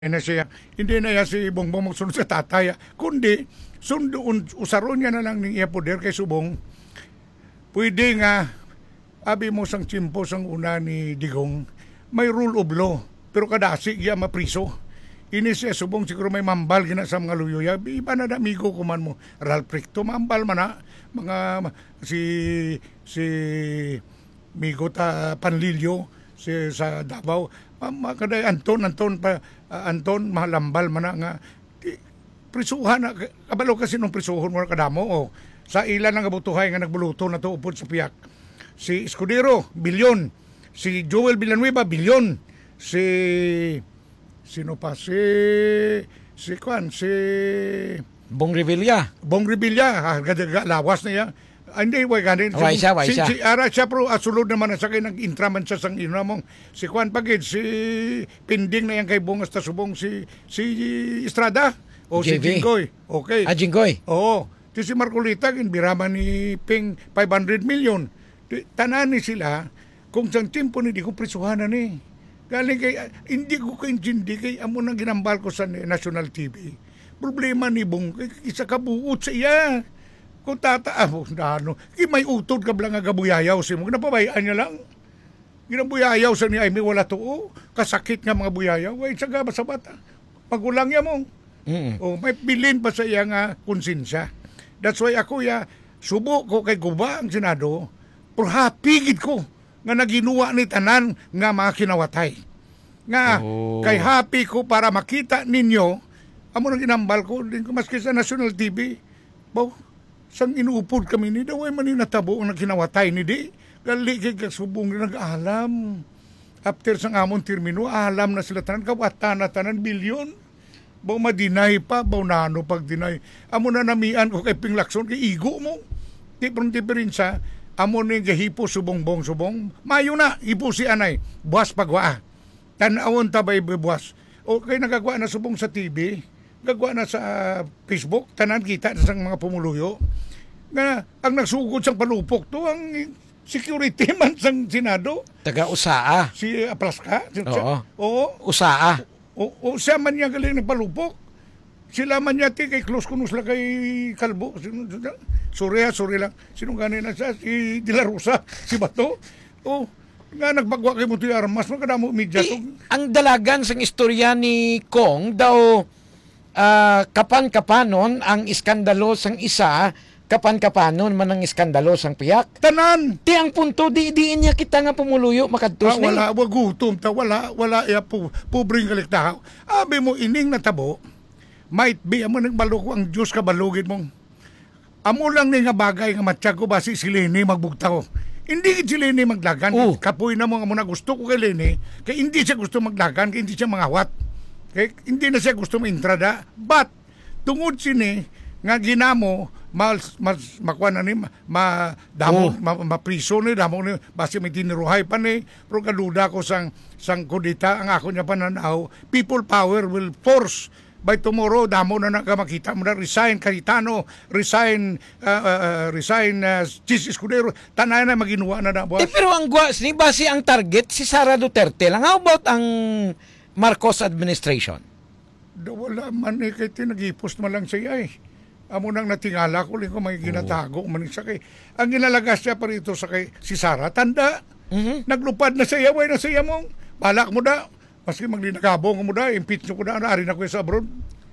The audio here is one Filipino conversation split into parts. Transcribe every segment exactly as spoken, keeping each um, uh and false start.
na siya, hindi na ya si Bongbong magsunod sa tatay, kundi sundoon usaron niya na lang ng iya poder kay Subong. Pwede nga abi mo sang tsimpo sang una ni Digong, may rule of law, pero kadasi iya mapriso. Ini siya Subong siguro may mambal gina sa mga luyoya, iba na amigo ko man mo, Ralph Recto, mambal man na, mga si si Migo ta Panlilio si, sa Davao, makaday Anton, Anton pa, uh, Anton, mahalambal man na nga, di, prisuhan na, kabalo kasi nung prisuhon mo na kadamo, o, sa ilan ang kabutuhay nga nagbuluto na to upod sa piyak. Si Escudero, bilyon. Si Joel Villanueva, bilyon. Si, sino pa, si, si Kwan, si, Bong Revilla. Bong Revilla, ha, lawas na yan. Ah, hindi, way ganin. Way siya, way siya. Si, si Ara siya, pero asulod naman na sa kayo, nag-intraman siya sang inamong. Si Juan Pagid, si Pinding na yan kay Bong hasta Subong, si, si Estrada, o J V. si Jinggoy. Okay. Ah, Jinggoy. Oo. Di si Marcolita, ginbiraman ni Ping five hundred million. Di, tanan ni sila, kung sang timpo ni di ko prisuhanan ni. Galing kay, hindi ko kaintindi kay amo nang ginambal ko sa National T V. Problema ni Bong, isa kabuot sa iya. Kung tataamo na ano, may utod ka lang nga gabuyayaw si mo. Napabayaan niya lang. Ginabuyayaw sa ni Aimee wala to. Kasakit nga mga buyayaw. Way, saga ba sa bata? Magulang niya mo. Mm. O, may bilin pa sa iya nga konsensya. That's why ako ya, subo ko kay Guba ang Senado, pero hapigid ko nga naginuwa ni tanan nga mga kinawatay. Nga, Oh. kay happy ko para makita ninyo, amo nang ginambal ko, din ko maski sa National T V, baw, sang inuupod kami ni daw ay man natabo ang kinawatay ni di. Gali kay kasubong na nag-alam. After sang amon termino, alam na sila tanan, kawatan na tanan, bilyon. Baw madinay pa, baw nano pag dinay. Amo na namian ko kay Pinglakson, kay igo mo. Di prong diferensya, amo ni gahipo subong-bong subong. Mayo na, hipo si anay, buwas pagwaa. Tanawon tabay buwas. O kay nagagawa na subong sa T V, gagawa na sa uh, Facebook, tanan kita na sang mga pumuluyo. Nga, ang nagsugod sang palupok to, ang security man sang Senado. Taga-Usaa. Si Aplaska. Si, Oo. Oo. Usaa. O, o siya man niya galing nagpalupok. Sila man niya ti kay close kunus lang kay Kalbo. Sorry ha, sorry lang. Sinong ganin na siya? Si De La Rosa, si Bato. O, nga nagbagwa kay Mutoy Armas, magkadamo media to. Di, ang dalagan sang istorya ni Kong daw ah, kapan-kapanon ang iskandalo sang isa, kapan-kapanon man ang iskandalo sang piyak. Tanan! Di ang punto, di di niya kita nga pumuluyo makadtos Ah, ni. wala, wag gutom ta, wala, wala, ya, pu, pubring kaliktahaw. Abi mo, ining natabo, might be, amo nagbalo ko ang Diyos kabalugin mong. Amo lang ni nga bagay nga matyago ko, basi si Leni magbugtaw. Hindi si Leni maglagan. Oh. Kapoy na mo nga muna gusto ko kay Leni, kaya hindi siya gusto maglagan, kaya hindi siya mangawat. Kaya hindi na siya gusto maintrada. But, tungod sini, nga ginamo, mas mas makuha na ni ma damo Oh. ma, mapriso ni damo ni basi may tiniruhay pa ni pero kaduda ko sang sang kudita ang ako niya pananaw people power will force by tomorrow damo na nakamakita mo na resign Cayetano resign uh, uh, resign uh, Chis Escudero tanay na maginuwa na na Eh, pero ang gwas ni base ang target si Sara Duterte lang. How about ang Marcos administration? Da, wala man eh kay tinagipos man lang siya eh. Amo nang natingala ko rin ko may ginatago man sa kay. Ang ginalagas niya pa rito sa kay si Sara tanda. Mhm. Naglupad na siya, way na siya mong. Balak mo da. Maski maglinagabong mo da, impeach nyo ko da, naari na ko sa abroad.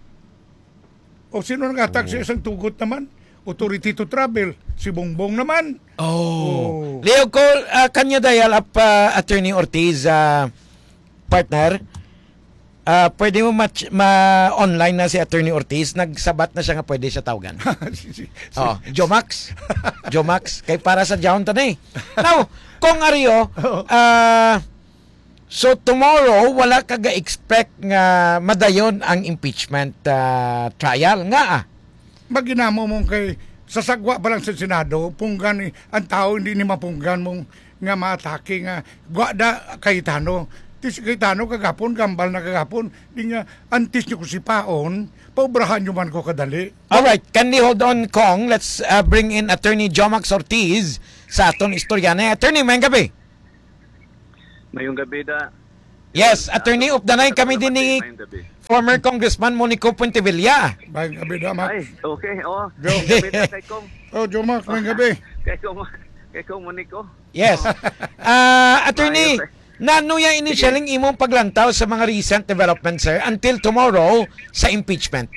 O sino nag-attack sa isang tugot naman? Authority to travel. Si Bongbong naman. Oh. Leo ko uh, kanya dial up uh, Attorney Ortiz uh, partner. Uh, pwede mo match, ma-online na si Attorney Ortiz. Nagsabat na siya nga pwede siya tawagan. si, si, si. Oh, Jomax. Jomax. Kay para sa Jaon tanay. Now, kung Ario, uh, so tomorrow, wala ka ga-expect nga madayon ang impeachment uh, trial nga ah. Maginamo mong kay sasagwa pa lang sa Senado, punggan ni ang tao hindi ni mapunggan mong nga maatake nga gwada Cayetano. Tis Cayetano kagapon, gambal na kagapon, di nga antis niyo ko si Paon, paubrahan nyo man ko kadali. Alright, can you hold on, Kong? Let's uh, bring in Attorney Jomax Ortiz sa aton istorya na. Attorney, mayang gabi. Mayong gabi da. Yes, Attorney Updanay, kami din ni Mayong gabi. former Congressman Monico Puentevilla. Bayang gabi na, Max. Ay, okay. Oh, Joe. mayong gabi na kay Kong. Oh, Joe Max, bayang gabi. Kay Kong, kay Kong Monico. Yes. Ah, Attorney, Ayos, eh. nano yung initialing imong paglantaw sa mga recent developments, sir, until tomorrow sa impeachment?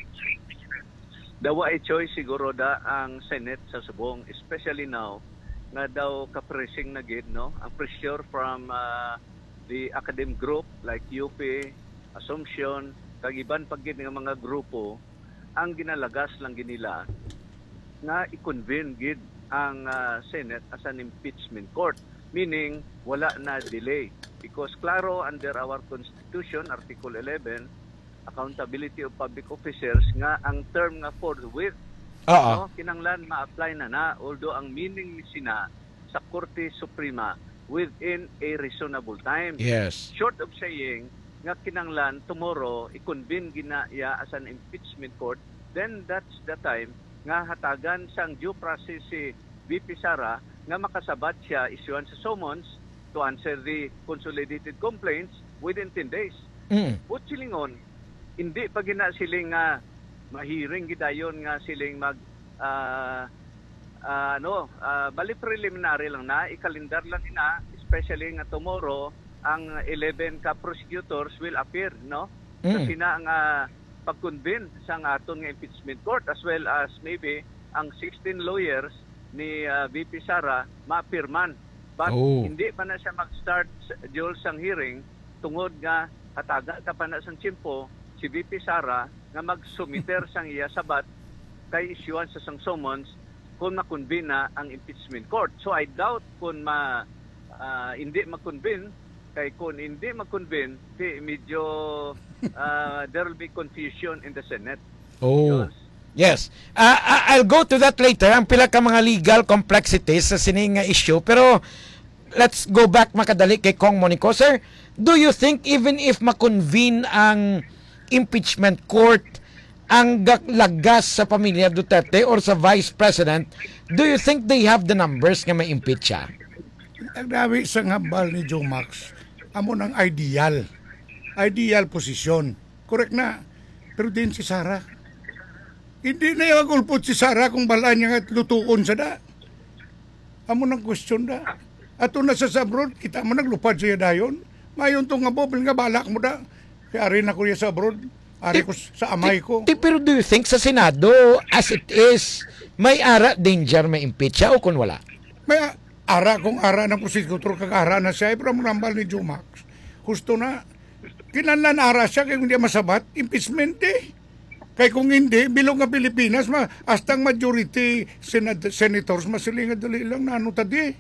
Dawa ay choice siguro da ang Senate sa subong, especially now nga daw ka-pressing na gid, no? Ang pressure from uh, the academic group like U P, Assumption, kag iban pag gid nga mga grupo ang ginalagas lang ginila nga i-convene gid ang uh, Senate as an impeachment court, meaning wala na delay because klaro under our constitution article eleven accountability of public officers nga ang term nga forthwith Oo. no, kinanglan ma-apply na na although ang meaning ni sina sa Korte Suprema within a reasonable time. Yes. Short of saying nga kinanglan tomorrow i-convene gina ya as an impeachment court, then that's the time nga hatagan sang due process si V P Sara nga makasabat siya issuan sa summons to answer the consolidated complaints within ten days. Mm. But silingon, hindi pa gina siling nga mahiring gidayon nga siling mag ah, ah, ano ah, bali preliminary lang na ikalendar lang ina, especially nga tomorrow ang eleven ka prosecutors will appear, no? Mm. Kasi na ang ah, pag-convene sa ang aton nga impeachment court as well as maybe ang sixteen lawyers ni ah, V P Sara maapirman. But Oh. hindi pa na siya mag-start sa- Joel sang hearing tungod nga hataga ka pa na sang tiyempo si V P Sara nga mag-sumiter sang iya sabat kay issuan sa sang summons kung makonvene na ang impeachment court. So I doubt kung ma ah, hindi makonvene kay kung hindi makonvene di medyo ah, there will be confusion in the Senate. Oh. Yes. Yes. Uh, I- I'll go to that later. Ang pila ka mga legal complexities sa sining nga issue. Pero let's go back makadali kay Kong Monico. Sir, do you think even if makonvene ang impeachment court ang gak- lagas sa pamilya Duterte or sa Vice President, do you think they have the numbers nga ma-impeach siya? Ang dami sa hambal ni Joe Max, amo ng ideal. Ideal posisyon. Correct na. Pero din si Sara. Hindi na yung agulpot si Sara kung balaan niya at lutuon sa da. Amo ng question da. Ato na sa abroad, kita mo naglupad siya dayon. Mayon to nga bobel nga balak mo da. Kaya ari na ko ya sa abroad. Ari ko sa amay ko. Ti, pero do you think sa Senado, as it is, may ara danger may impeach siya o kung wala? May ara kung ara ng prosecutor kag ara na siya. Pero manambal ni Joe Max. Gusto na. Kinanlan ara siya kaya hindi masabat. Impeachment eh. Kaya kung hindi, bilog nga Pilipinas, ma, astang majority senat- senators, masiling nga dali lang na ano tadi.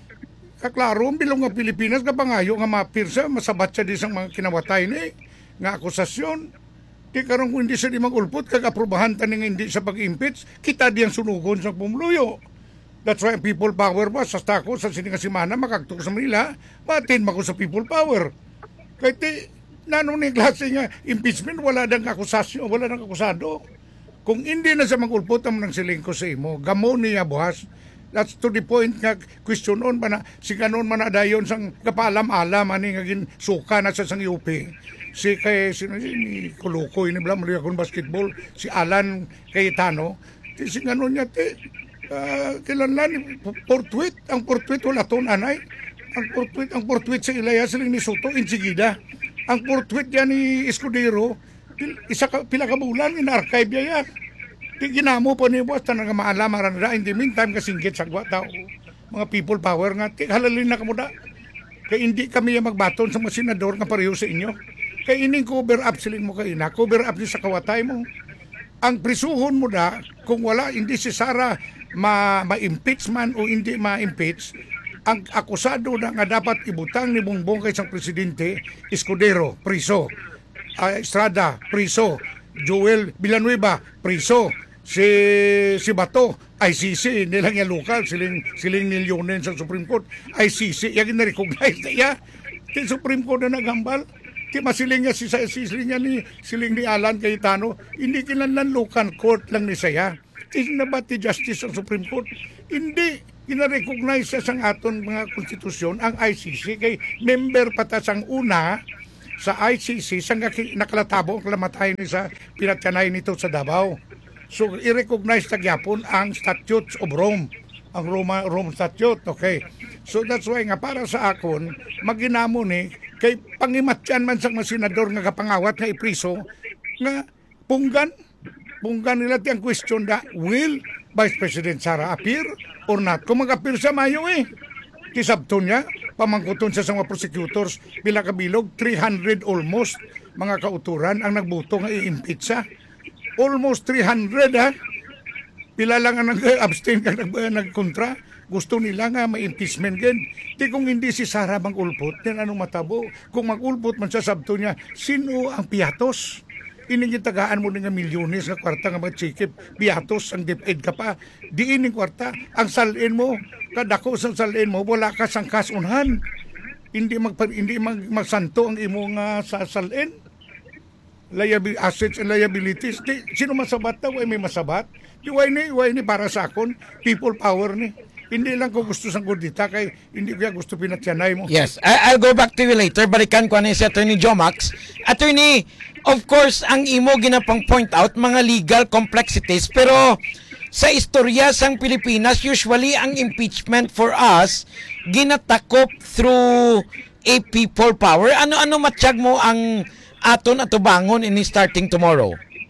Kaklaro, bilog nga Pilipinas, kapangayo nga mapirsa, masabat siya di sang mga kinawatay ni, nga akusasyon. Di karon kung hindi siya di mag-ulpot, kag-aprobahan tani nga hindi sa pag-impeach, kita di ang sunugon sa pumuluyo. That's why people power ba, sa tako, sa siningasimana, makagtok sa Manila, matin mako sa people power. Kaya ti, nanong ni klase nga impeachment, wala nang akusasyon, wala nang akusado. Kung hindi na sa mag-ulpot ang nang siling ko sa imo, gamo niya buhas. That's to the point nga question on ba na si kanon man na dayon sang kapalam-alam ani nga gin suka na sa sang U P. Si kay sino si ni Kulukoy ni blam akong basketball, si Alan Cayetano. Ti si kanon niya ti uh, kilanlan portwit ang portwit wala ton anay. Ang portwit ang portwit sa Ilaya siling ni Soto insigida. Ang portwit yan ni Escudero, pil- isa ka, pila ka bulan, in-archive niya yan. Di ginamo po ni boss, tanang maalam, maranda. In the meantime, kasinggit sa gwa tao. Mga people power nga, ti, halalin na kamuda. Kaya hindi kami yung magbaton sa mga senador nga pareho sa inyo. Kaya ining cover up siling mo kayo na, cover up ni sa kawatay mo. Ang prisuhon mo na, kung wala, hindi si Sara ma- ma-impeach man o hindi ma-impeach, ang akusado na nga dapat ibutang ni Bongbong kay isang presidente, Escudero, priso. Uh, Estrada, priso. Joel Villanueva, priso. Si si Bato, I C C, nilang yung local, siling, siling nilyonen sa Supreme Court, I C C, yung na-recognize na iya. Ti Supreme Court na nagambal. Ti masiling niya si, si siling niya ni, siling ni Alan Cayetano, hindi kinanlan local court lang ni saya. Ti na ba ti justice sa Supreme Court? Hindi. Ina-recognize sa sang aton mga konstitusyon ang I C C kay member patas ang una sa I C C sang nakalatabo ang kalamatay ni sa pinatyanay nito sa Davao. So i-recognize ta gyapon ang Statutes of Rome, ang Roma Rome Statute, okay. So that's why nga para sa akon maginamo ni kay pangimatyan man sang mga senador nga kapangawat nga ipriso nga punggan punggan nila ti ang question da will Vice President Sara appear or not. Kung mag-appear sa Mayo eh, tisabton niya, pamangkuton sa mga prosecutors, pila kabilog, three hundred almost mga kauturan ang nagbuto nga i-impeach siya. Almost three hundred ha. Pila lang ang nag-abstain kag nag-kontra. Gusto nila nga ma-impeachment gen. Di kung hindi si Sara mag-ulpot, then anong matabo? Kung mag-ulpot man sa sabto niya, sino ang piatos? Ining tagaan mo nga milyones nga kwarta nga mga chikip, piatos ang DepEd ka pa. Di ining kwarta, ang salin mo, kadako sa salin mo, wala ka sang kasunhan. Hindi mag hindi mag, magsanto ang imong uh, sa salin. Liabil- assets and liabilities. Di, sino masabat na? Way may masabat. Di way ni, way ni para sa akon, people power ni. Hindi lang ko gusto sang gudita kay hindi ko gusto pinatyanay mo. Yes, I- I'll go back to you later. Balikan ko na si Attorney Jomax. Attorney, of course, ang imo ginapang point out mga legal complexities, pero sa istorya sang Pilipinas, usually ang impeachment for us ginatakop through a people power. Ano-ano matsyag mo ang aton atubangon ini starting tomorrow?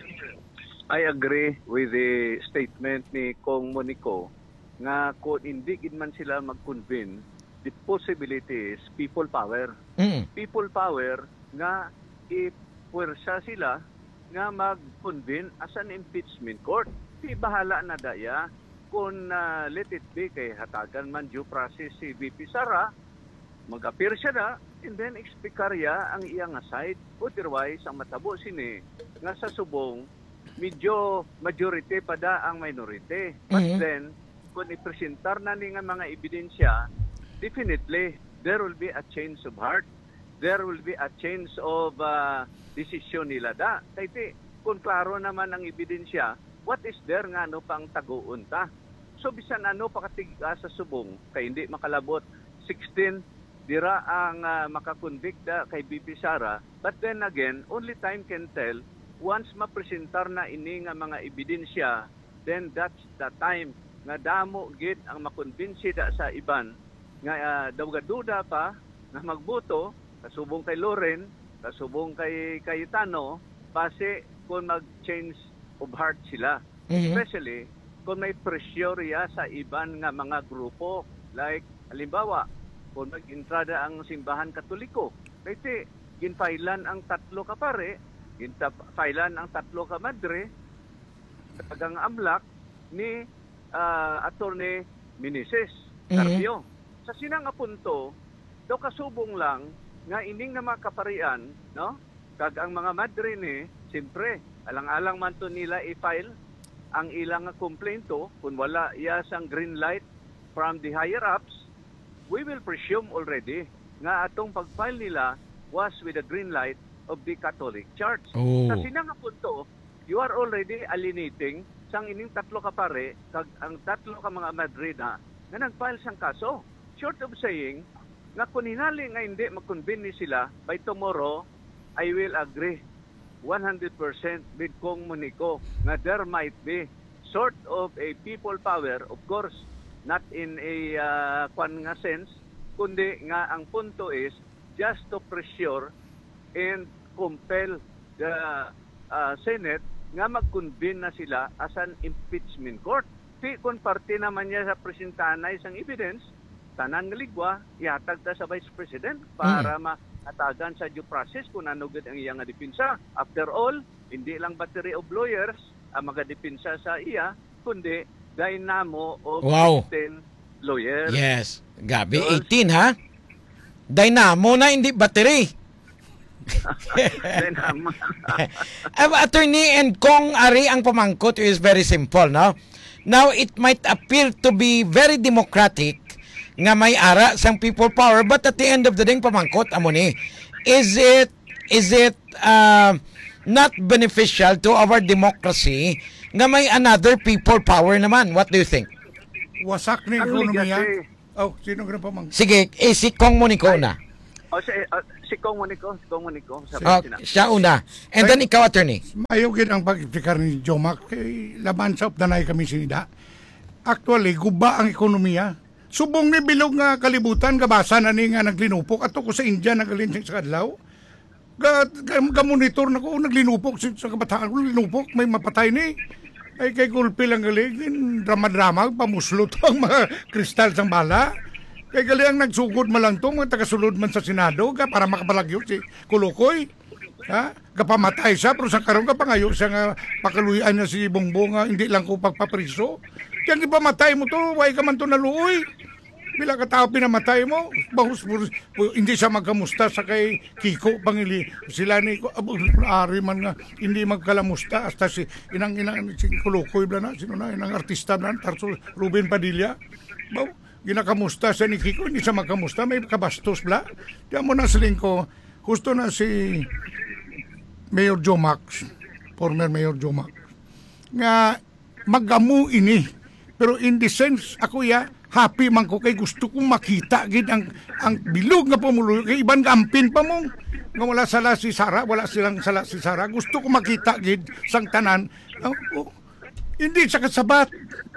I agree with the statement ni Kong Monico nga kung hindi gid man sila mag-convene, the possibility is people power. Mm. People power nga ipuwersa sila nga mag-convene as an impeachment court. Di bahala na daya kung uh, let it be kay hatagan man due process si V P Sara, mag-appear siya na, and then explicarya ang iyang side. Otherwise, ang matabo sini nga sa subong, medyo majority pada ang minority. But Mhm. then, kung ipresentar na ni nga mga ebidensya, definitely, there will be a change of heart. There will be a change of uh, decision nila da. Kaya kung klaro naman ang ebidensya, what is there nga ano pang taguon ta? So, bisan ano pakatiga sa subong, kay hindi makalabot sixteen dira ang uh, makakonvict da kay B P Sara. But then again, only time can tell. Once mapresentar na ini nga mga ebidensya, then that's the time nga damo gid ang makonbinsi da sa iban nga uh, dawga-duda pa nga magboto kasubong kay Loren, kasubong kay Cayetano, base kung mag-change of heart sila. Mhm. Especially kung may pressure ya sa iban nga mga grupo, like halimbawa kung mag-entrada ang simbahan Katoliko, kaya ginfailan ang tatlo ka pare, ginfailan ang tatlo ka madre, tagang amlak ni uh, Attorney Meneses Carpio. Mm-hmm. Sa sinang punto, daw kasubong lang nga ining na mga kaparian, no? Kag ang mga madre ni, siyempre, alang-alang man to nila i-file ang ilang komplento kung wala iya sang green light from the higher ups, we will presume already nga atong pag-file nila was with the green light of the Catholic Church. Oh. Sa sinang punto, you are already alienating sang ining tatlo ka pare kag ang tatlo ka mga madrina nga nag-file sang kaso. Short of saying, nga kung hinali nga hindi mag-convene sila, by tomorrow, I will agree one hundred percent with Kong Monico nga there might be sort of a people power, of course, not in a uh, kwan nga sense, kundi nga ang punto is just to pressure and compel the uh, Senate nga mag-convene na sila as an impeachment court. Di kung parte naman niya sa presentahan na isang evidence, tanan nga ligwa, ihatag ta sa Vice President para mm. maatagan sa due process kung ano gud ang iyang depensa. After all, hindi lang battery of lawyers ang magadepensa sa iya, kundi dynamo of Wow. eighteen lawyers. Yes. Gabi, eighteen ha? Dynamo na, hindi battery. Dynamo. uh, attorney and Kong Ari ang pamangkot is very simple, no? Now, it might appear to be very democratic nga may ara sang people power, but at the end of the day, pamangkot, amo ni, is it, is it uh, not beneficial to our democracy nga may another people power naman? What do you think? Wasak ni Ang ekonomiya. legacy. Oh, sino ka na pamang? Sige, eh, si Kong Monico na. O si, uh, si Kong Monico, si Kong Monico. Sa Oh, Sina. siya una. And then ikaw, attorney. Mayugin ang pag-iktikar ni Jomac kay laban sa updanay kami sinida. Actually, guba ang ekonomiya. Subong ni bilog nga kalibutan, gabasa na ni nga naglinupok. Ato ko sa India, nagalinsing sa kadlaw. Ga, ga, ga monitor na ko, naglinupok sa, sa kabataan ko, linupok, may mapatay ni. Ay kay gulpi lang galing, drama-drama, pamuslot ang mga kristal sang bala. Kay gali ang nagsugod man lang to, mga tagasulod man sa Senado, ka, para makapalagyo si Kulukoy. Ha? Kapamatay siya, pero sa karoon ka pangayo siya nga pakaluyan niya si Bongbong nga, hindi lang ko pagpapriso. Kaya ipamatay mo to, why ka man to naluoy? Bila ka tao pinamatay mo, bahus, bahus, hindi siya magkamusta sa kay Kiko Pangili. Sila ni ari man nga, hindi magkalamusta. Hasta si inang inang si Kulukoy bla na, sino na, inang artista na, Tarso Ruben Padilla. Baw, ginakamusta siya ni Kiko, hindi siya magkamusta, may kabastos bla. Diyan mo na siling ko, gusto na si Mayor Jomac, former Mayor Jomac, nga magamu ini. Pero in the sense, ako ya, happy man ko kay gusto kong makita gid ang ang bilog nga pumulo kay iban gampin pa mong nga wala sala si Sara, wala silang sala si Sara. Gusto ko makita gid sang tanan. Oh, oh, hindi sa kasabat.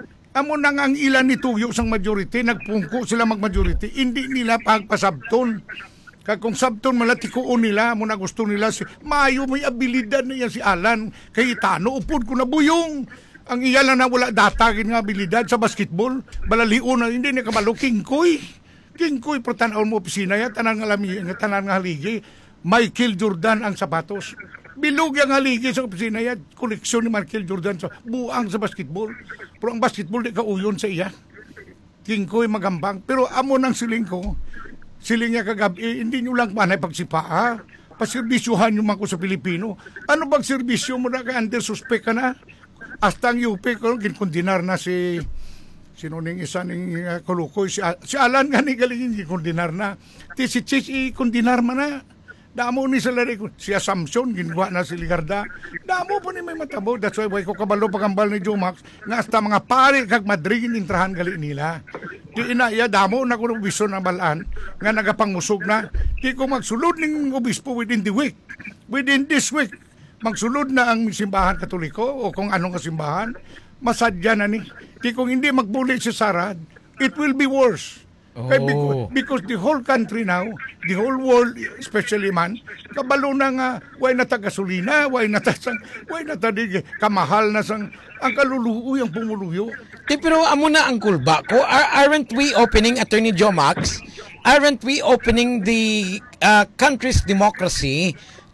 Amo nang ang ilan ni tuyo sang majority, nagpungko sila mag-majority, hindi nila pagpasabton. Kaya kung sabton malatikoon nila, mo na gusto nila si Mayo, may abilidad na yan si Alan. Kay Tano, upod ko na buyong. Ang iya lang na wala data nga abilidad sa basketball. Balalion na, hindi ni kabalo, Kingkoy. Kingkoy, pero tanawin mo opisina yan, tanan nga lami, tanan nga haligi. Michael Jordan ang sapatos. Bilog yung haligi sa opisina yan. Koleksyon ni Michael Jordan sa buang sa basketball. Pero ang basketball di kauyon sa iya. Kingkoy magambang. Pero amo ng siling ko, siling niya kagabi, eh, hindi nyo lang manay pagsipa, ha? Paserbisyuhan nyo man ko sa Pilipino. Ano bang serbisyo mo na kay under suspect ka na? Hasta ang U P ko, ginkondinar na si sino ning isa ning uh, Kulukoy, si, si Alan nga ni galing ginkondinar na. Ti si Chis i-kondinar man na. Damo ni sa lari ko, si Assumption, ginwa na si Ligarda. Damo po ni may matabo. That's why, why ko kabalo pagambal ni Jomac, nga hasta mga pare kag Madrid intrahan gali nila. Di ina, ya damo na ko ng obispo na balaan, nga nagapangusog na. Di ko magsulod ning obispo within the week. Within this week, magsulod na ang simbahan Katoliko o kung anong kasimbahan, masadya na ni. Di kung hindi magbuli si Sara, it will be worse. Oh. Kaya because, because the whole country now, the whole world, especially man, kabalo na nga, way na gasolina, way na tasang, way na tadig, kamahal na sang, ang kaluluoy, ang pumuluyo. Di, pero amo na ang kulba ko. Ar- aren't we opening, Attorney Joe Max, aren't we opening the uh, country's democracy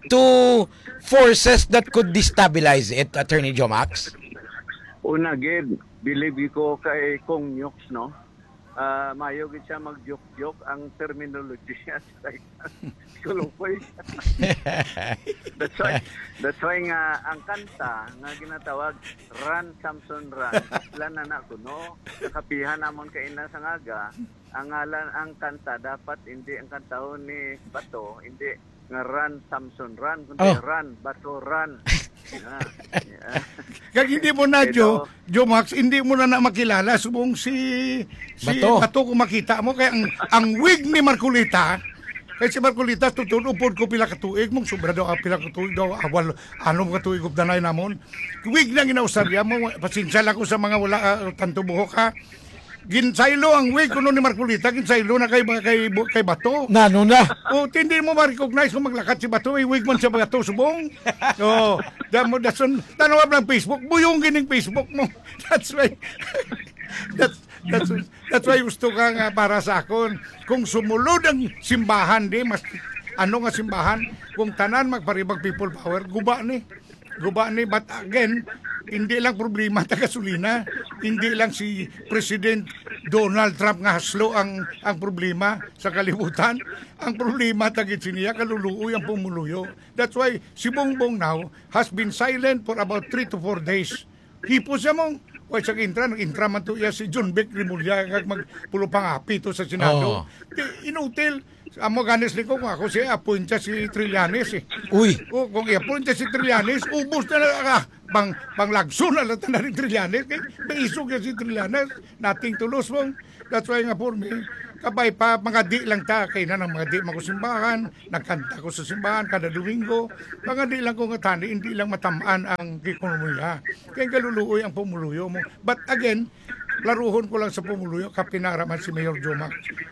to forces that could destabilize it, Attorney Joe Max? Una gid, believe ko kay Kong Nyux, no? Uh, mayo gid siya mag-joke-joke ang terminology niya sa Kulukoy. that's why that's why nga ang kanta nga ginatawag Run Samson Run. Plan na na kuno. Nakapihan namon kay ina sa ngaga. Ang ngalan ang kanta dapat hindi ang kantahon ni Bato, hindi nga Run Samson Run, kundi Oh. Run Bato Run. Yeah. Yeah. Kaya hindi mo na, Jo, Jo Max, hindi mo na na makilala subong si, si Bato. Bato kung makita mo. Kaya ang, ang wig ni Marcolita, kaya si Marcolita, tutun, upod ko pila katuig, mong sobra daw, ah, pila katuig daw, awal, anong katuig ko danay namon. Wig na ginausabya mo, pasinsya lang ko sa mga wala, uh, tanto buhok ha. Ginsaylo ang wig kuno ni Marcolita, ginsaylo na kay, kay, kay Bato. Nano na. O, hindi mo ma-recognize kung maglakat si Bato, i-wig man sa Bato, subong. O, damo, that's on, tanawab ng Facebook, buyong gining Facebook mo. That's why, that's, that's, that's why gusto ka nga para sa akon. Kung sumulod ang simbahan, di, mas, ano nga simbahan, kung tanan magparibag people power, guba ni. Guba ni, but again, hindi lang problema ta gasolina, hindi lang si President Donald Trump nga haslo ang ang problema sa kalibutan. Ang problema tagit siniya kaluluoy ang pumuluyo. That's why si Bongbong now has been silent for about three to four days. Hipo siya mong Why sa intra, nag-intra man to iya si John Beck Rimulya kag magpulo pang api to sa Senado. Oh. Di, inutil. Amo ganis ni ko kung ako siya appoint siya si Trillanes eh. Uy. O kung i-appoint siya si Trillanes, ubos na na ah, pang panglagso na lang na ni Trillanes. Kaya may isog yan si Trillanes. Nothing to lose mong. That's why nga for me, kabay pa, mga di lang ta, kay na ng mga di makusimbahan, nagkanta ko sa simbahan kada Domingo, mga di lang ko nga tani, hindi lang matamaan ang ekonomiya. Kaya galuluoy ang pumuluyo mo. But again, laruhon ko lang sa pumuluyo, kapinaraman si Mayor Jomac.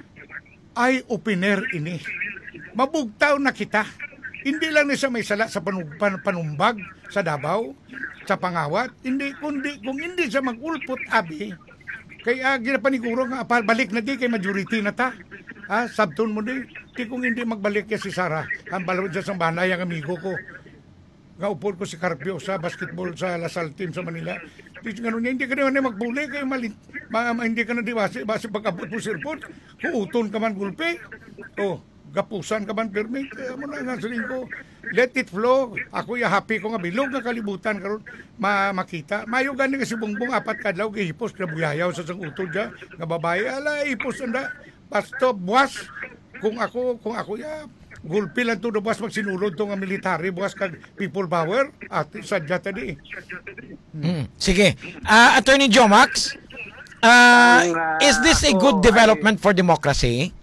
Ay opiner ini. Mabugtaw na kita. Hindi lang ni sa may sala sa panub- pan- panumbag sa Davao, sa Pangawat, hindi kundi kung hindi sa magulpot abi. Kaya ginapaniguro nga apal balik na di kay majority na ta. Ha, sabton mo di. Di kung hindi magbalik ya si Sara, ang balawad sa sambanay ang amigo ko. Nga upod ko si Carpio sa basketball sa Lasal team sa Manila. Di ganun niya, hindi ka naman magbuli kayo malit. Ma, ma, hindi ka na diwasi, basi pag-abot mo sirpot. Kuuton ka man gulpe. Oh, gapusan ka man permit. Kaya mo na nga saling ko, let it flow. Ako ya happy ko nga bilog nga kalibutan karon ma makita. Mayo gani kasi bongbong apat kadlaw gihipos na buyayaw sa sang utod ja nga babae ala ipos anda. Pasto buwas kung ako kung ako ya gulpi lang to do buwas magsinulod to nga military buwas kag people power at sadya tadi. Mm. Sige. Ah, Attorney Jomax, ah, Ang, ah, is this a ako good development for democracy?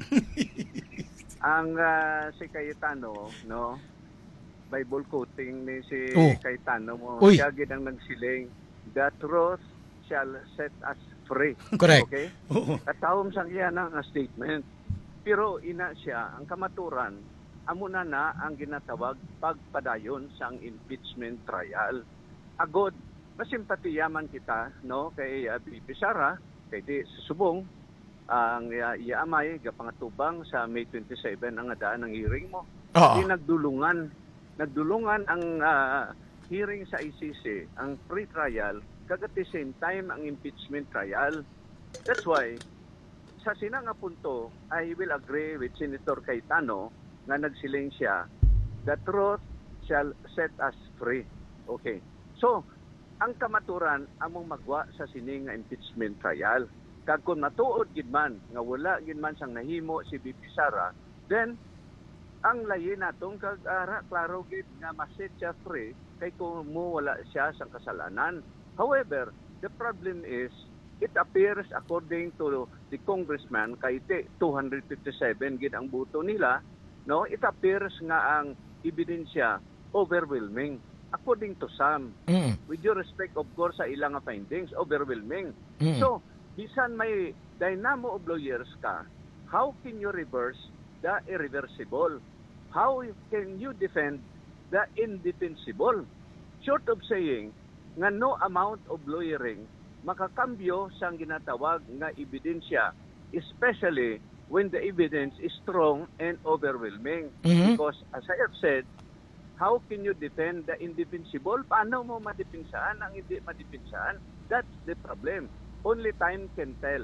Ang ah, si Cayetano, no? Bible quoting ni si Oh. Cayetano mo, Uy. siya gid ang nagsiling, the truth shall set us free. Correct. Okay? Oo. Katawom sang iya na nga statement. Pero ina siya, ang kamaturan, amo na na ang ginatawag pagpadayon sang impeachment trial. Agod, masimpatiyaman kita, no, kay uh, B P Sara, kay di susubong, ang uh, iamay, gapangatubang sa May twenty-seven ang adaan ng hearing mo. Oo. Di nagdulungan, nagdulungan ang ah, hearing sa I C C, ang pre-trial, kag at the same time ang impeachment trial. That's why, sa sina nga punto, I will agree with Senator Cayetano nga nagsiling siya, the truth shall set us free. Okay. So, ang kamaturan among magwa sa sini nga impeachment trial. Kag kung matuod gid man nga wala gid man sang nahimo si B P Sara, then ang layin natong kag ara klaro gid nga maset siya free kay kung mo wala siya sa kasalanan. However, the problem is it appears according to the congressman kay te two hundred fifty-seven gid ang boto nila, no? It appears nga ang ebidensya overwhelming according to some. Mm. With due respect of course sa ilang nga findings, overwhelming. Mm. So, bisan may dynamo of lawyers ka, how can you reverse the irreversible? How can you defend the indefensible? Short of saying nga no amount of lawyering makakambyo sa ginatawag nga ebidensya, especially when the evidence is strong and overwhelming. Mhm. Because as I have said, how can you defend the indefensible? Paano mo madipinsahan ang hindi madipinsahan? That's the problem. Only time can tell.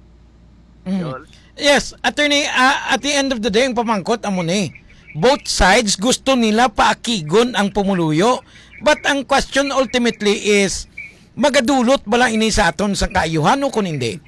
Mhm. Jules? Yes, attorney, ah, at the end of the day, ang pamangkot amo ni. Both sides gusto nila paakigon ang pumuluyo. But ang question ultimately is, magadulot bala ini sa aton sa kaayuhan o kung hindi?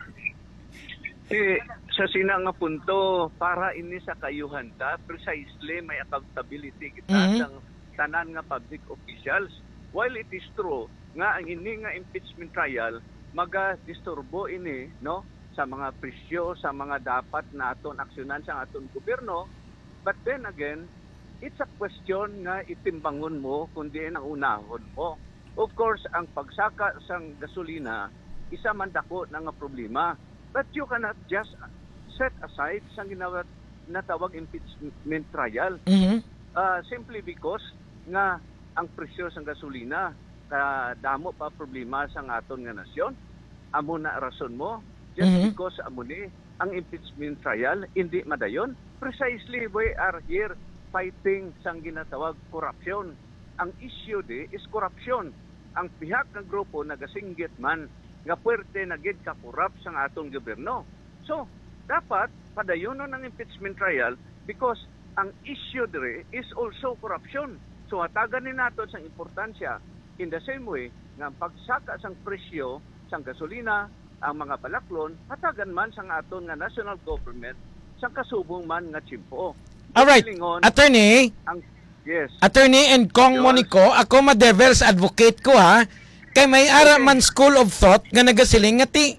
Eh, sa sina nga punto, para ini sa kayuhan ta, precisely may accountability kita Mhm. ng tanan nga public officials. While it is true nga ang ini nga impeachment trial maga-disturbo ini, no, sa mga presyo, sa mga dapat na aton aksyonan sa aton gobyerno. But then again, it's a question nga itimbangon mo kundi ang unahon mo. Of course, ang pagsaka sang gasolina, isa man dako na nga problema. But you cannot just set aside sang ginawa natawag impeachment trial Mhm. uh, simply because nga ang presyo sang gasolina kadamo pa problema sang aton nga nasyon. Amo na rason mo just Mhm. because amo ni ang impeachment trial hindi madayon. Precisely we are here fighting sang ginatawag corruption. Ang issue di is corruption. Ang pihak ng grupo nagasinggit man nga puwerte na gid ka corrupt sang atong gobyerno. So, dapat padayonon ang impeachment trial because ang issue dire is also corruption. So, hatagan ni nato sang importansya in the same way nga ang pagsaka sang presyo sang gasolina, ang mga balaklon, hatagan man sang aton nga national government sang kasubong man nga tsimpo. Alright, Silingon, attorney, ang yes. attorney and Kong Yun. Monico, ako ma-devil's advocate ko ha, kay may ara man school of thought nga nagasiling nga ti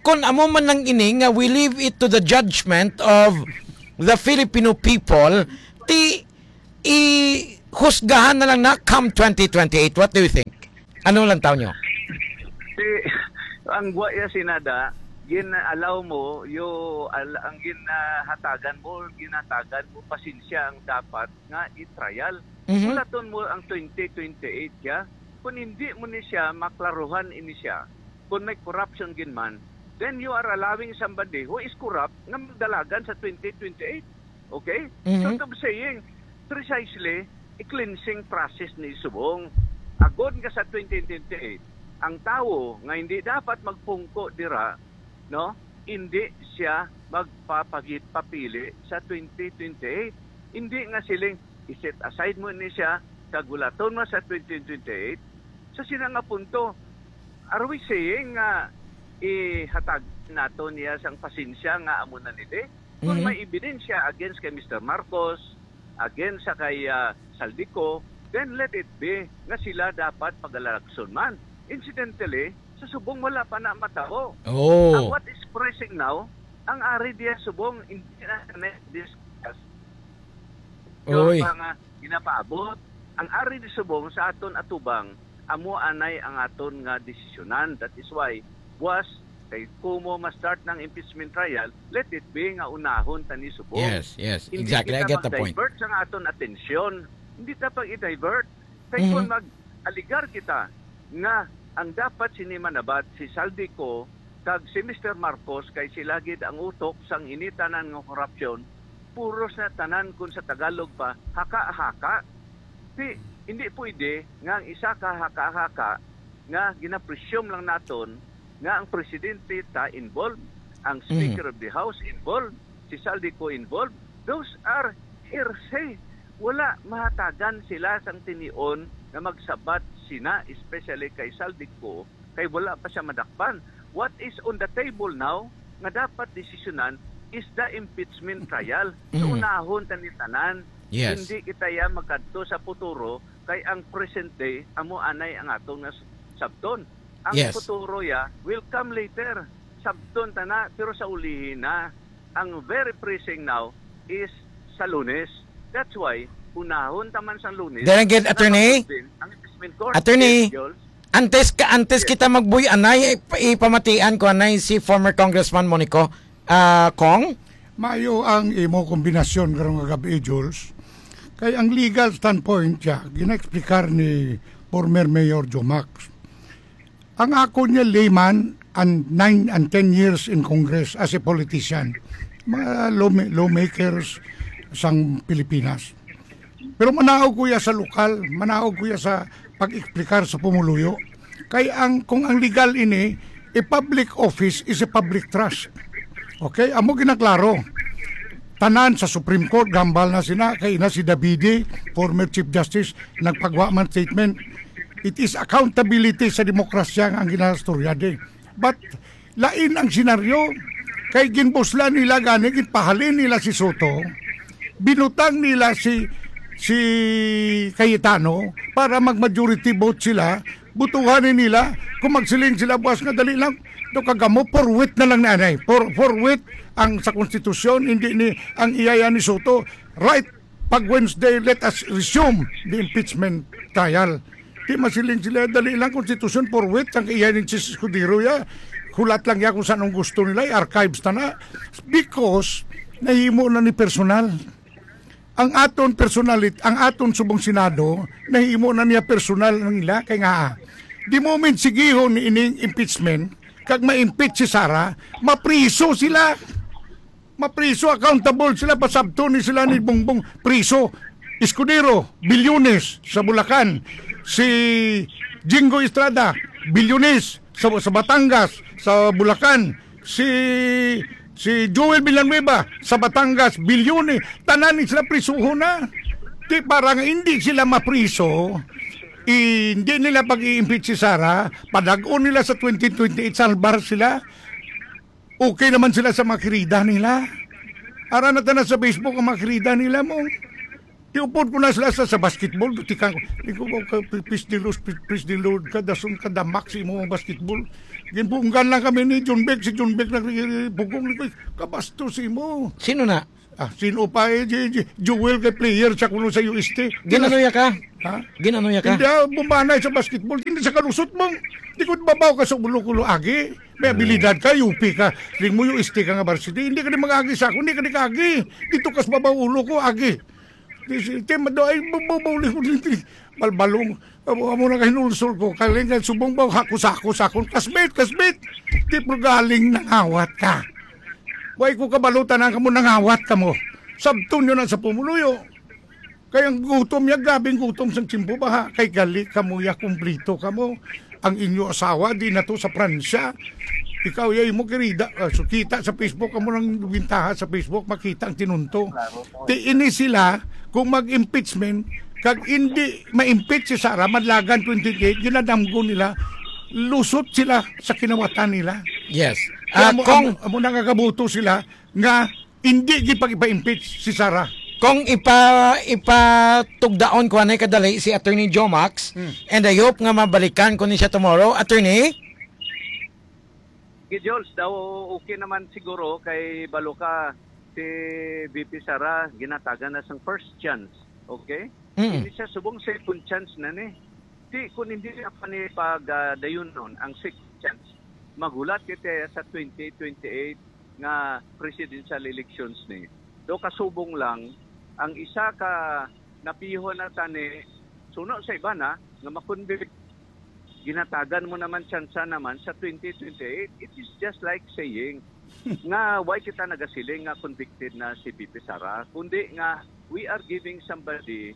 kung amo man lang ini nga we leave it to the judgment of the Filipino people, ti i husgahan na lang na come twenty twenty-eight. What do you think? Ano lang taon nyo? Si, ang guwaya sinada, gin-allow mo, yo, al, ang ginahatagan mo, ginatagan mo, pasensya ang dapat nga i-trial. Mhm. Sulaton mo ang twenty twenty-eight ya. Kung hindi mo ni siya, maklaruhan ini siya, kung may corruption ginman, then you are allowing somebody who is corrupt na magdalagan sa twenty twenty-eight. Okay? Mhm. So, to saying, precisely, i-cleansing process ni Subong. Agod ka sa twenty twenty-eight, ang tao nga hindi dapat magpungko dira, no? Hindi siya magpapagit papili sa twenty twenty-eight. Hindi nga siling i-set aside mo ni siya kagulaton mo sa twenty twenty-eight. Sa sina nga punto, are we saying nga ihatag nato niya sang pasensya nga amo na nila? Kung Mhm. may ebidensya against kay Mister Marcos, against sa kay uh, Saldico, then let it be nga sila dapat pag-alakson man. Incidentally, sa Subong wala pa na matao. Ang Oh. what is pressing now, ang ari diya Subong hindi na discuss. Oy. Yung mga ginapaabot. Ang ari di Subong sa aton atubang, amo anay ang aton nga desisyonan. That is why, was kay kumo ma-start ng impeachment trial, let it be nga unahon tani Subong. Yes, yes. Hindi Exactly. I kita get the point. mag-divert sa aton atensyon. Hindi dapat i-divert. Kaya Mhm. kung mag-aligar kita nga ang dapat sinimanabat si Saldico kag si Mister Marcos kay sila gid ang utok sang initanan ng korupsyon, puros na tanan kung sa Tagalog pa, haka-haka. Di, hindi pwede nga ang isa ka haka-haka nga ginapresyum lang naton nga ang presidente ta involved, ang Speaker of the House involved, si Saldico involved. Those are hearsay. Wala mahatagan sila sang tinion na magsabat sina, especially kay Saldico, kay wala pa siya madakpan. What is on the table now nga dapat desisyonan is the impeachment trial. So Mhm. unahon tanitanan. Yes. Hindi kita ya magkadto sa futuro kay ang present day amo anay ang atong nas sabton. Ang Yes. futuro ya will come later. Sabton tana pero sa ulihin na. Ang very pressing now is sa Lunes. That's why unahon taman sa Lunes. Then again, attorney? Ang impeachment court. Attorney? Yes, Jules. Antes ka antes kita magbuy anay ip- ipamatian ko anay si former Congressman Monico ah Kong. Mayo ang imo kombinasyon karong gabi, Jules. Kay ang legal standpoint siya, gina-explikar ni former Mayor Joe Max. Ang ako niya layman and nine and ten years in Congress as a politician. Mga law- lawmakers sang Pilipinas. Pero manaog ko ya sa lokal, manaog ko ya sa pag-explikar sa pumuluyo. Kay ang kung ang legal ini, a public office is a public trust. Okay, amo ginaklaro. Tanan sa Supreme Court, gambal na sina, kay na si Davide, former Chief Justice, nagpagwa man statement. It is accountability sa demokrasya ang ginastoryade. But, lain ang senaryo, kay ginbusla nila gani, ginpahalin nila si Soto, binutang nila si si Cayetano para mag-majority vote sila, butuhanin nila, kung magsiling sila bukas nga dali lang, do kagamo forward na lang nanay. For forward ang sa konstitusyon, hindi ni ang iyaya ni Soto. Right, pag Wednesday, let us resume the impeachment trial. Di masiling sila, dali lang konstitusyon forward, ang iyaya ni Chis Escudero ya, hulat lang ya kung saan ang gusto nila, archives na na. Because, nahimo na ni personal. Ang aton personalit, ang aton subong Senado, nahimo na niya personal ng ila, kay nga, di moment sigihon ni ining impeachment, kag ma-impeach si Sara, mapriso sila. Mapriso, accountable sila, pasabto ni sila ni Bongbong, priso. Escudero, bilyones sa Bulacan. Si Jingo Estrada, bilyones sa, sa Batangas, sa Bulacan. Si si Joel Villanueva sa Batangas, bilyones. Tanan sila prisuho na. Di parang hindi sila mapriso, I, hindi nila pag-i-impeach si Sara, padagon nila sa twenty twenty-eight, salbar sila. Okay naman sila sa makirida nila. Ara na tanan sa Facebook ang makirida nila mo. Tiupod ko na sila sa, sa basketball. Tika ko, di ko ka, peace the Lord, peace the Lord ka, dasun ka, the maximum basketball. Ginpunggan lang kami ni John Beck. Si John Beck nagpugong ko, kabastos mo. Sino na? Ah, sino pa eh, J- J- Joel kay player sa kuno sa U S T. Ginanuya ka? Ha? Ginanuya ka? Hindi ah, bumanay sa basketball. Hindi sa kalusot mo. Di ko babaw ka sa ulo-ulo agi. May abilidad ka, U P ka. Ring mo U S T ka nga varsity. Hindi ka ni mag-agi sa ako. Hindi ka ni kagi. Dito kas babaw ulo ko, agi. Di si tema do ay babawli ko dito. Balbalong. Amo amo na kahinulsol ko. Kaling ka subong baw hako-sako sa akong kasbet, kasbet. Di pro galing nangawat ka. Way ko kabalutan ang kamo nangawat ka mo. Sabton yun ang sa pumuluyo. Kayang gutom ya, gabing gutom sa tsimpo ba ha? Kay gali ka mo ya, kumplito ka mo. Ang inyo asawa, di na to sa Pransya. Ikaw ya, mo kirida. Uh, so, kita sa Facebook, ka mo nang bintaha sa Facebook, makita ang tinunto. Ti ini sila, kung mag-impeachment, kag hindi ma-impeach si Sara, madlagan twenty-eight, ginadamgo nila, lusot sila sa kinawatan nila. Yes. Kaya Ah, mo, kung amo, amo nangagabuto sila nga hindi gipag-impeach si Sara. kung ipa ipatugdaon ko anay kadali si Attorney Joe Max, Hmm. and I hope nga mabalikan ko ni siya tomorrow. Attorney? Gijols, daw okay naman siguro kay Baloka si V P Sara ginatagan na sang first chance. Okay? Mm. Hindi siya subong second chance na ni. Di kung hindi siya pa ni pag uh, dayon nun, ang second chance, magulat kita sa twenty twenty-eight nga presidential elections ni. Do kasubong lang ang isa ka napihon na tani suno sa iba na nga makonvict, ginatagan mo naman tsansa naman sa twenty twenty-eight. It is just like saying nga why kita nagasiling nga convicted na si V P Sara, kundi nga we are giving somebody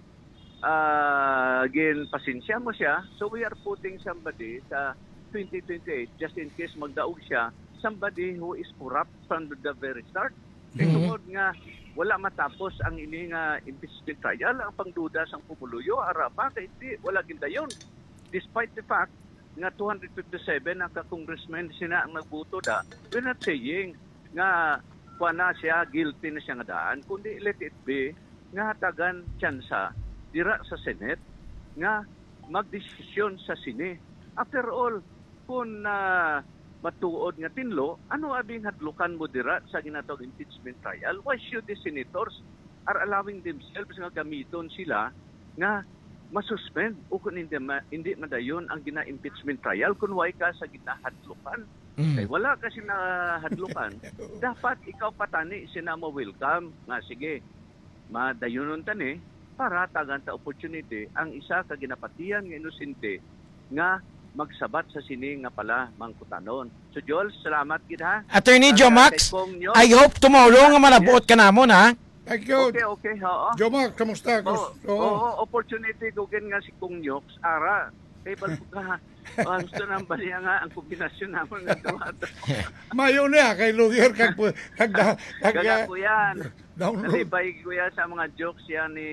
uh, again pasensya mo siya, so we are putting somebody sa twenty twenty-eight just in case magdaog siya, somebody who is corrupt from the very start. Kaya tungod nga wala matapos ang ini nga impeachment trial, ang pangduda sang pumuluyo arapa kay di wala gindayon, despite the fact nga two hundred fifty-seven ang ka-congressman sina ang nagbuto da. We're not saying nga kuha na siya, guilty na siya nga daan, kundi let it be nga hatagan tsansa dira sa Senate nga magdesisyon sa sine. After all, kung uh, matuod nga tinlo, ano abing hadlukan mo dira sa ginatawag impeachment trial? Why should the senators are allowing themselves nga gamiton sila nga masuspend o kung hindi, ma, hindi madayon ang gina-impeachment trial kung why ka sa ginahadlukan? Mm. Kaya wala kasi na hadlukan. Dapat ikaw patani sina mo welcome nga sige, madayonon tani para tagan ta opportunity ang isa ka ginapatihan nga inosente nga magsabat sa sini nga pala mangkutanon. So Joel, salamat gid ha. Attorney Joe Max, Kong nyo. I hope tomorrow nga malabuot ka namon ha. Thank you. Okay, okay, oo. Jomar, kamusta? Oo, Oo. oo, opportunity ko kin nga si Kong Nyox, ara. Kay bal ka, ah, gusto nang baliya nga ang kombinasyon naman nga dumato. Mayo na kay Lugier kag kag kag Gaga ko yan. download. Nalibay ko yan sa mga jokes yan ni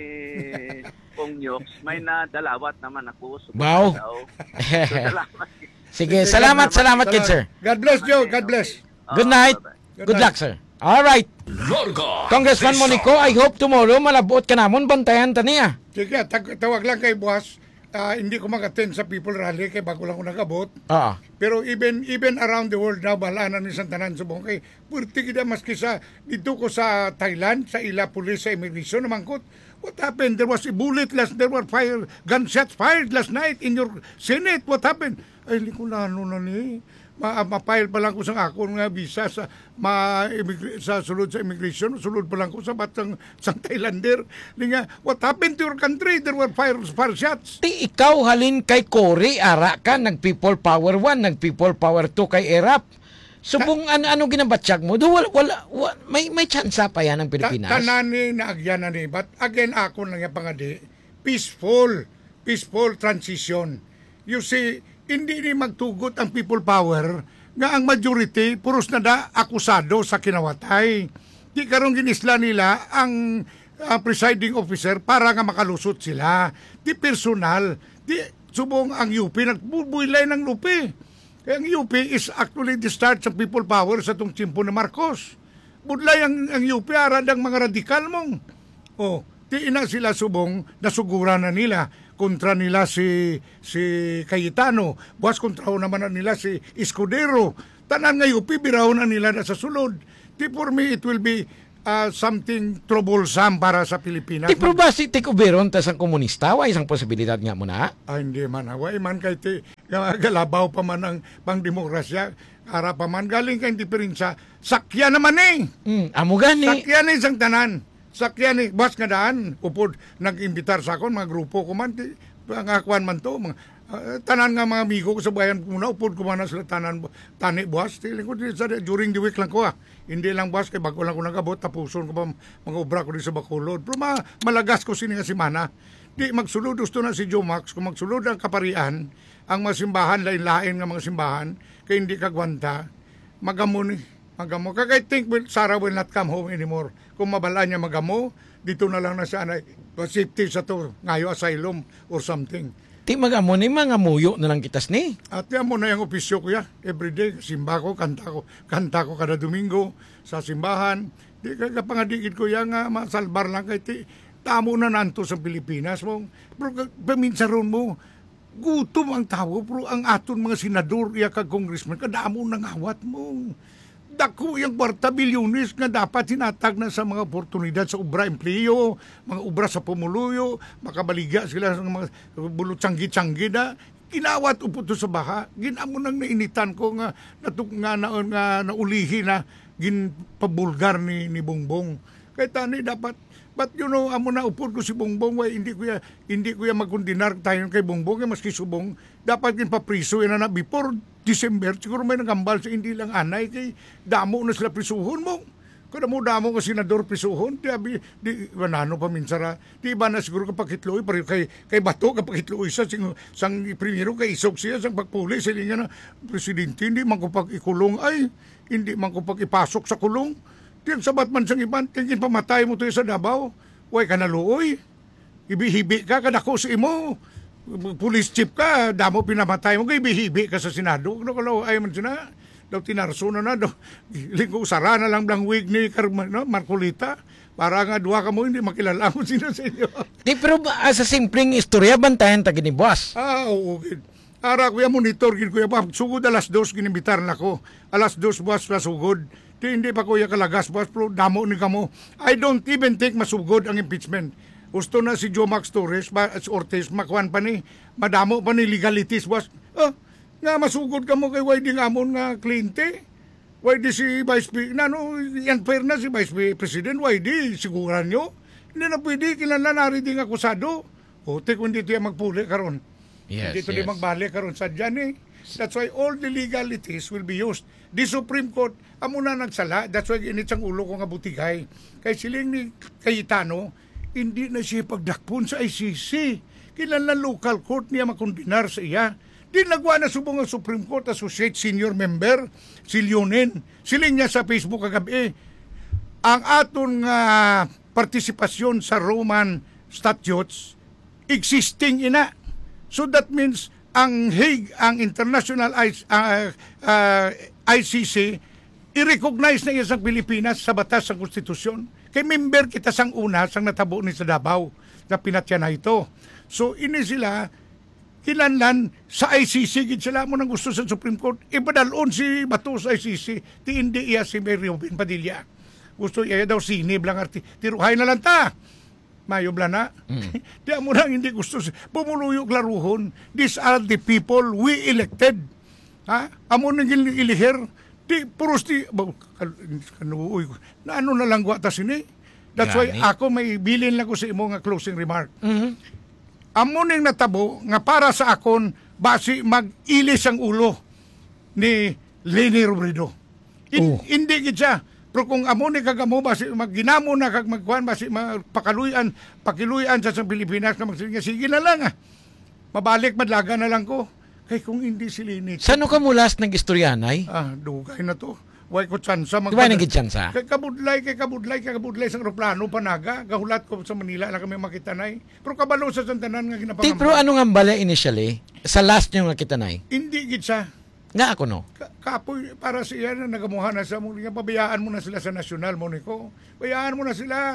Kong Nyox. May nadalawat naman ako. So, Wow. so, salamat. Sige, salamat, salamat kid sir. God bless Joe, God bless. Good night. bye-bye. Good luck sir. All right. Congressman Monico, I hope tomorrow malabuot ka namon, bantayan ta niya. Sige, tag- tawag lang kay boss. Ah, hindi ko mag-attend sa people rally kay bago lang ko nagabot. Oo. Pero even even around the world now, bahala na ni Santanan subong kay purti kita maski sa dito ko sa Thailand, sa ila police sa immigration namangkot. What happened? There was a bullet last, there were fire, gunshots fired last night in your Senate. What happened? Ay, hindi ko na ano na ni. Ma ma-file pa lang ko sa ako nga visa sa ma sa sulod sa immigration, sulod pa lang ko sa batang sang Thailander. Nga, what happened to your country? There were fire, fire shots. Ti ikaw halin kay Cory, ara ka, nag People Power one, nag People Power two kay Erap. Subong ano ano ginabatsyag mo? Do wala, wala, wala may may tsansa pa yan ng Pilipinas. Ta tanani na agyan na ni. But again, ako lang yung pangadi, peaceful, peaceful transition. You see, hindi ni magtugot ang people power nga ang majority puros na da akusado sa kinawatay. Di karong ginisla nila ang uh, presiding officer para nga makalusot sila. Di personal. Di subong ang U P nagbubuylay ng U P. Kaya ang U P is actually the start sa people power sa tong tiyempo na Marcos. Budlay ang, ang U P arad ang mga radikal mong. Oh, Di ina sila subong, nasuguran na nila. Kontra nila si si Cayetano. Buwas kontra naman na nila si Escudero. Tanan nga yupi, biraw na nila na sa sulod. Di for me, it will be uh, something troublesome para sa Pilipinas. Ti pero ba si Tikuberon tas ang komunista? Wa isang posibilidad nga mo na? Ah, hindi man. Away man kay ti, galabaw pa man ang pangdemokrasya. Ara pa man. Galing kang diferensya. Sakya naman eh. Mm, amo gani. Sakyan eh isang tanan. Sakyan eh. Bas nga daan. Upod nag-imbitar sa akon, mga grupo ko man. Ti, ang akuan man to. Mga, uh, tanan nga mga amigo ko sa bayan ko na. Upod ko man na sila tanan. Tani buwas. During the week lang ko ah. Hindi lang buwas. Kaya bago lang ko nagabot. Tapuson ko pa mga obra ko din sa Bacolod. Pero ma, malagas ko sini nga si Mana. Di magsulod. Gusto na si Joe Max. Kung magsulod ang kaparian, ang mga simbahan, lain-lain nga mga simbahan, kaya hindi kagwanta, magamo ni. Magamo. Kaya I think will, Sarah will not come home anymore. Kung mabala niya magamo, dito na lang na siya na safety sa to, ngayo asylum or something. Ti magamo ni mga muyo na lang kitas ni. At yan mo na yung opisyo ko ya. Everyday, simba ko, kanta ko. Kanta ko kada Domingo sa simbahan. Di ka pangadigid ko yan nga, masalbar lang kay ti. Tamo na nanto sa Pilipinas mo. Pero paminsan ron mo, gutom ang tao, pero ang aton mga senador, iya kag congressman, kadamo nang awat mo. Dako yung kwarta bilyones nga dapat sinatag na sa mga oportunidad sa ubra empleyo, mga ubra sa pumuluyo, makabaliga sila sa mga bulot tsanggi-tsanggi na, kinawat upo to sa baha. Ginamo nang nainitan ko nga, natuk, nga, na, nga naulihi na ginpabulgar ni, ni Bongbong. Kaya tani dapat, but you know, amo na upod ko si Bongbong, way, hindi ko ya, hindi ko ya magkundinar tayo kay Bongbong, kaya maski subong, dapat kin papriso yan na before December, siguro may nagambal sa hindi lang anay, kay damo na sila prisuhon mo. Kada mo damo ka senador prisuhon, di abi, di, manano pa minsara, di ba na siguro kapakitloy, pari kay, kay Bato, kapakitloy sa, sing, sang primero, kay isog siya, sang pagpuli, sa linya na, presidente, hindi man ko pag-ikulong, ay, hindi man ko pag-ipasok sa kulong. Diyan sabat man sang iban, tingin pamatay mo to sa Davao. Way ka naluoy. Ibihibi ka, kadako sa imo. Police chief ka, damo pinamatay mo, ibihibi ka sa Senado. Ano ka lang, ay man sina, daw tinarso na na, daw, lingko usara na lang blang wig ni Carmen, no, Marcolita. Para nga duha ka mo, hindi makilala mo sino sa inyo. Di pero ba, sa simpleng istorya, bantayan tagi ni boss. Ah, oo, okay. Ara, kuya monitor, kuya pa, sugod alas dos, ginimbitar na ko. Alas dos, buwas na sugod. Di, hindi pa kuya kalagas, buwas, pero damo ni kamo. I don't even think masugod ang impeachment. Gusto na si Joe Max Torres, ba, Ortiz, makuan pa ni, madamo pa ni legalities, buwas. Ah, nga masugod ka mo kay Y D Ngamon nga kliyente. Y D si Vice President, ano, yan fair na si Vice President, Y D, siguran nyo. Hindi na pwede, kinala nari din akusado. O, te, kung dito yan magpuli karon. Yes, Dito yes. di magbalik karon sa dyan eh. That's why all the legalities will be used. The Supreme Court, amo na nagsala. That's why init sang ulo ko nga butigay. Kay siling ni Cayetano, hindi na siya pagdakpon sa I C C. Kinala local court niya makondinar sa iya. Di nagwa na subong ang Supreme Court Associate Senior Member, si Leonen. Siling niya sa Facebook kagabi, ang aton nga uh, partisipasyon sa Roman statutes, existing ina. So that means ang Hague, ang International I, uh, uh, I C C, i-recognize na isang Pilipinas sa batas sa konstitusyon. Kay member kita sang una, sang natabo ni sa Davao, na pinatya na ito. So ini sila, kinanlan sa I C C, gid sila mo nang gusto sa Supreme Court, ipadalon si Bato sa I C C, ti hindi iya si Mary Robin Padilla. Gusto iya daw sinib lang, arti, tiruhay na lang ta. Mayo bla na. Mm. Di mo nang hindi gusto. Pumuluyog laruhon. These are the people we elected. Ha? Amo nang ilihir. Di, puros di, kanuuy ko. Na ano na lang gwata sini. That's why Gani. ako may bilin lang ko sa imo nga closing remark. Mm-hmm. Amo nang natabo nga para sa akon basi mag-ilis ang ulo ni Leni Robredo. In, Oh. Hindi gid siya. Pero kung amo ni kagamo basi magginamo na kag magkuan basi pakaluyan pakiluyan sa sa Pilipinas ka magsinga sige na lang ah. Mabalik madlaga na lang ko. Kay kung hindi si Leni. Sano ka mulas ng istoryanay? Ah, dugay na to. Way ko tsansa mag. Di ba naging tsansa? Kay kabudlay kay kabudlay kay kabudlay sa eroplano panaga. Gahulat ko sa Manila na kami makitanay. Pero kabalo sa santanan nga ginapangamba. Ti pero ano nga bala initially? Sa last nyo nga kitanay? Hindi gid siya. Nga ako no? Ka- kapoy para siya na nagamuha na sa muli. Pabayaan mo na sila sa nasyonal mo niko. Bayaan mo na sila.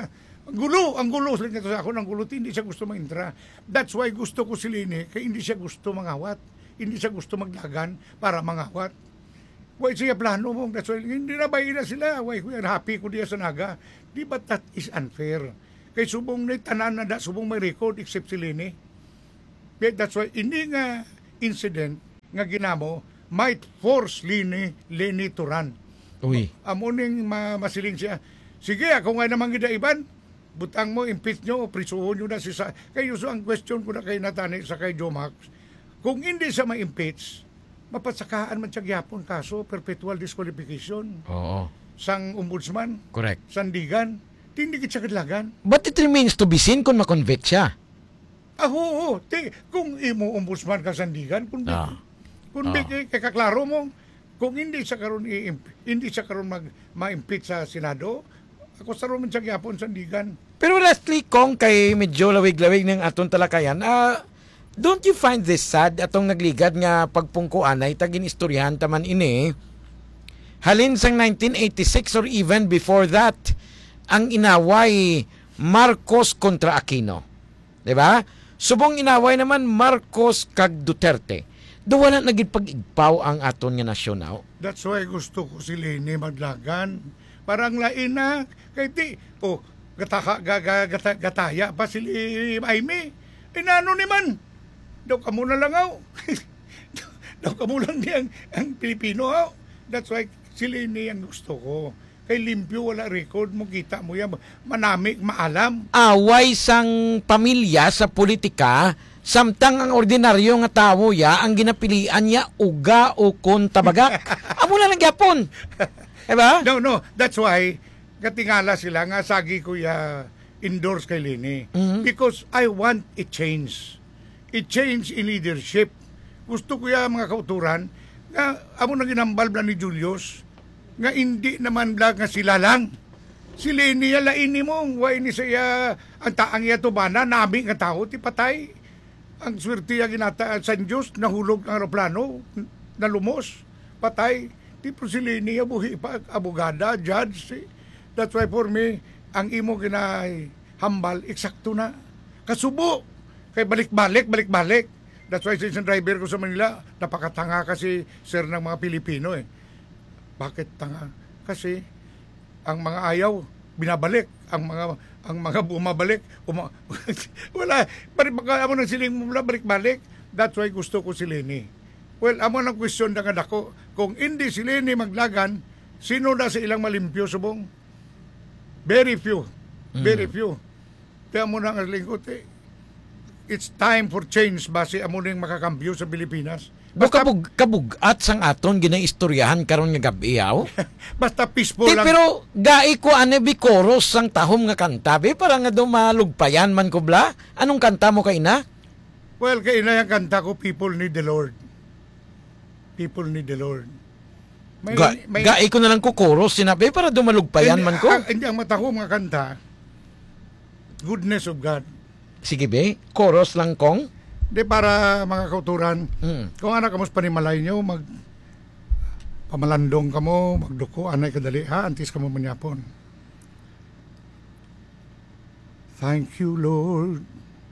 Ang gulo, ang gulo. Sa ako ng gulo, hindi siya gusto ma-intra. That's why gusto ko si Lini, kaya hindi siya gusto mangawat. Hindi siya gusto maglagan para mangawat. Why siya plano mo? That's why, hindi na ba na sila? Why, we are happy ko diya sa naga. Di ba that is unfair? Kay subong na tanan na da, subong may record except si Lini. That's why, hindi nga incident nga ginamo might force Lini, Lini to run. Uy. Amuning ma masiling siya. Sige, ako nga naman gidaiban. Butang mo, impeach nyo, o prisuhon nyo na si sa... Kayo, so ang question ko na kay Natani sa kay Jomax, kung hindi siya ma-impeach, mapatsakaan man siya gyapon kaso, perpetual disqualification. Oo. Sang ombudsman, Correct. sandigan, hindi kita kadlagan. But it remains to be seen kung makonvict siya. Ah, oo, oo. Ti, kung imo ombudsman ka sandigan, kung di, Ah. kung di, kay kaklaro mo, kung hindi siya karon i hindi siya karon mag ma-impeach sa Senado, ako sa ron man siya gyapon sandigan. Pero lastly, kung kay medyo lawig-lawig ng atong talakayan, ah, don't you find this sad atong nagligad nga pagpungkuan ay tagin istoryahan taman ini? Halin sang nineteen eighty-six or even before that, ang inaway Marcos kontra Aquino. 'Di ba? Subong inaway naman Marcos kag Duterte. Do wala nagid pag-igpaw ang aton nga nasyon now. That's why gusto ko si Leni maglagan. Parang lain na, kay ti, oh, gataka, gaga, gata, gataya pa si Aimee. Eh, nano naman? Daw ka muna lang aw. Daw ka muna lang ang, ang Pilipino aw. That's why si Leni ang gusto ko. Kay limpyo, wala record mo, kita mo yan. Manamik, maalam. Away sang pamilya sa politika, samtang ang ordinaryo nga tawo ya ang ginapilian niya uga o kon tabagak. Amo na lang gyapon. Diba? No, no. That's why, katingala sila nga sagi ko ya endorse kay Leni. Mhm. Because I want a change. A change in leadership. Gusto ko ya mga kauturan nga amo na ginambal na ni Julius nga hindi naman lang nga sila lang. Si Leni ya laini mo. Why ni siya ang taang iya tubana, nami nga tao, ti patay. Ang swerte ya ginata sa Diyos, nahulog ang aeroplano, nalumos, patay. Tipo si Leni, abuhi pa, abogada, judge. Eh. That's why for me, ang imo ginay hambal, eksakto na. Kasubo. Kay balik-balik, balik-balik. That's why since driver ko sa Manila, napakatanga kasi sir ng mga Pilipino eh. Bakit tanga? Kasi ang mga ayaw, binabalik. Ang mga ang mga bumabalik, uma, wala. Balik amo nang siling mula, balik-balik. That's why gusto ko si Leni. Well, amo nang question na nga dako. Kung hindi si Leni maglagan, sino na sa ilang malimpyo subong? Very few. Very Mm. few. Kaya mo nang lingkot eh. It's time for change base amo nang makakambyo sa Pilipinas. Do Basta, kabug kabugat sang aton ginaistoryahan karon nga gabi yaw. basta peaceful Ti, lang. pero gai ko ane bi chorus sang tahom nga kanta be para nga do malugpayan man ko bla. Anong kanta mo kay na? Well, kaya na yung kanta ko, People Need the Lord. People need the Lord. May, Ga, gai ko na lang ko chorus sinabi para do malugpayan hindi, man ko. ah, hindi ang mata ko mga kanta, Goodness of God. Sige be, chorus lang kong. Di para mga kauturan, Mm. kung anak kamos panimalay nyo, mag pamalandong kamo, magduko, anay kadali, ha, antis kamo manyapon. Thank you, Lord,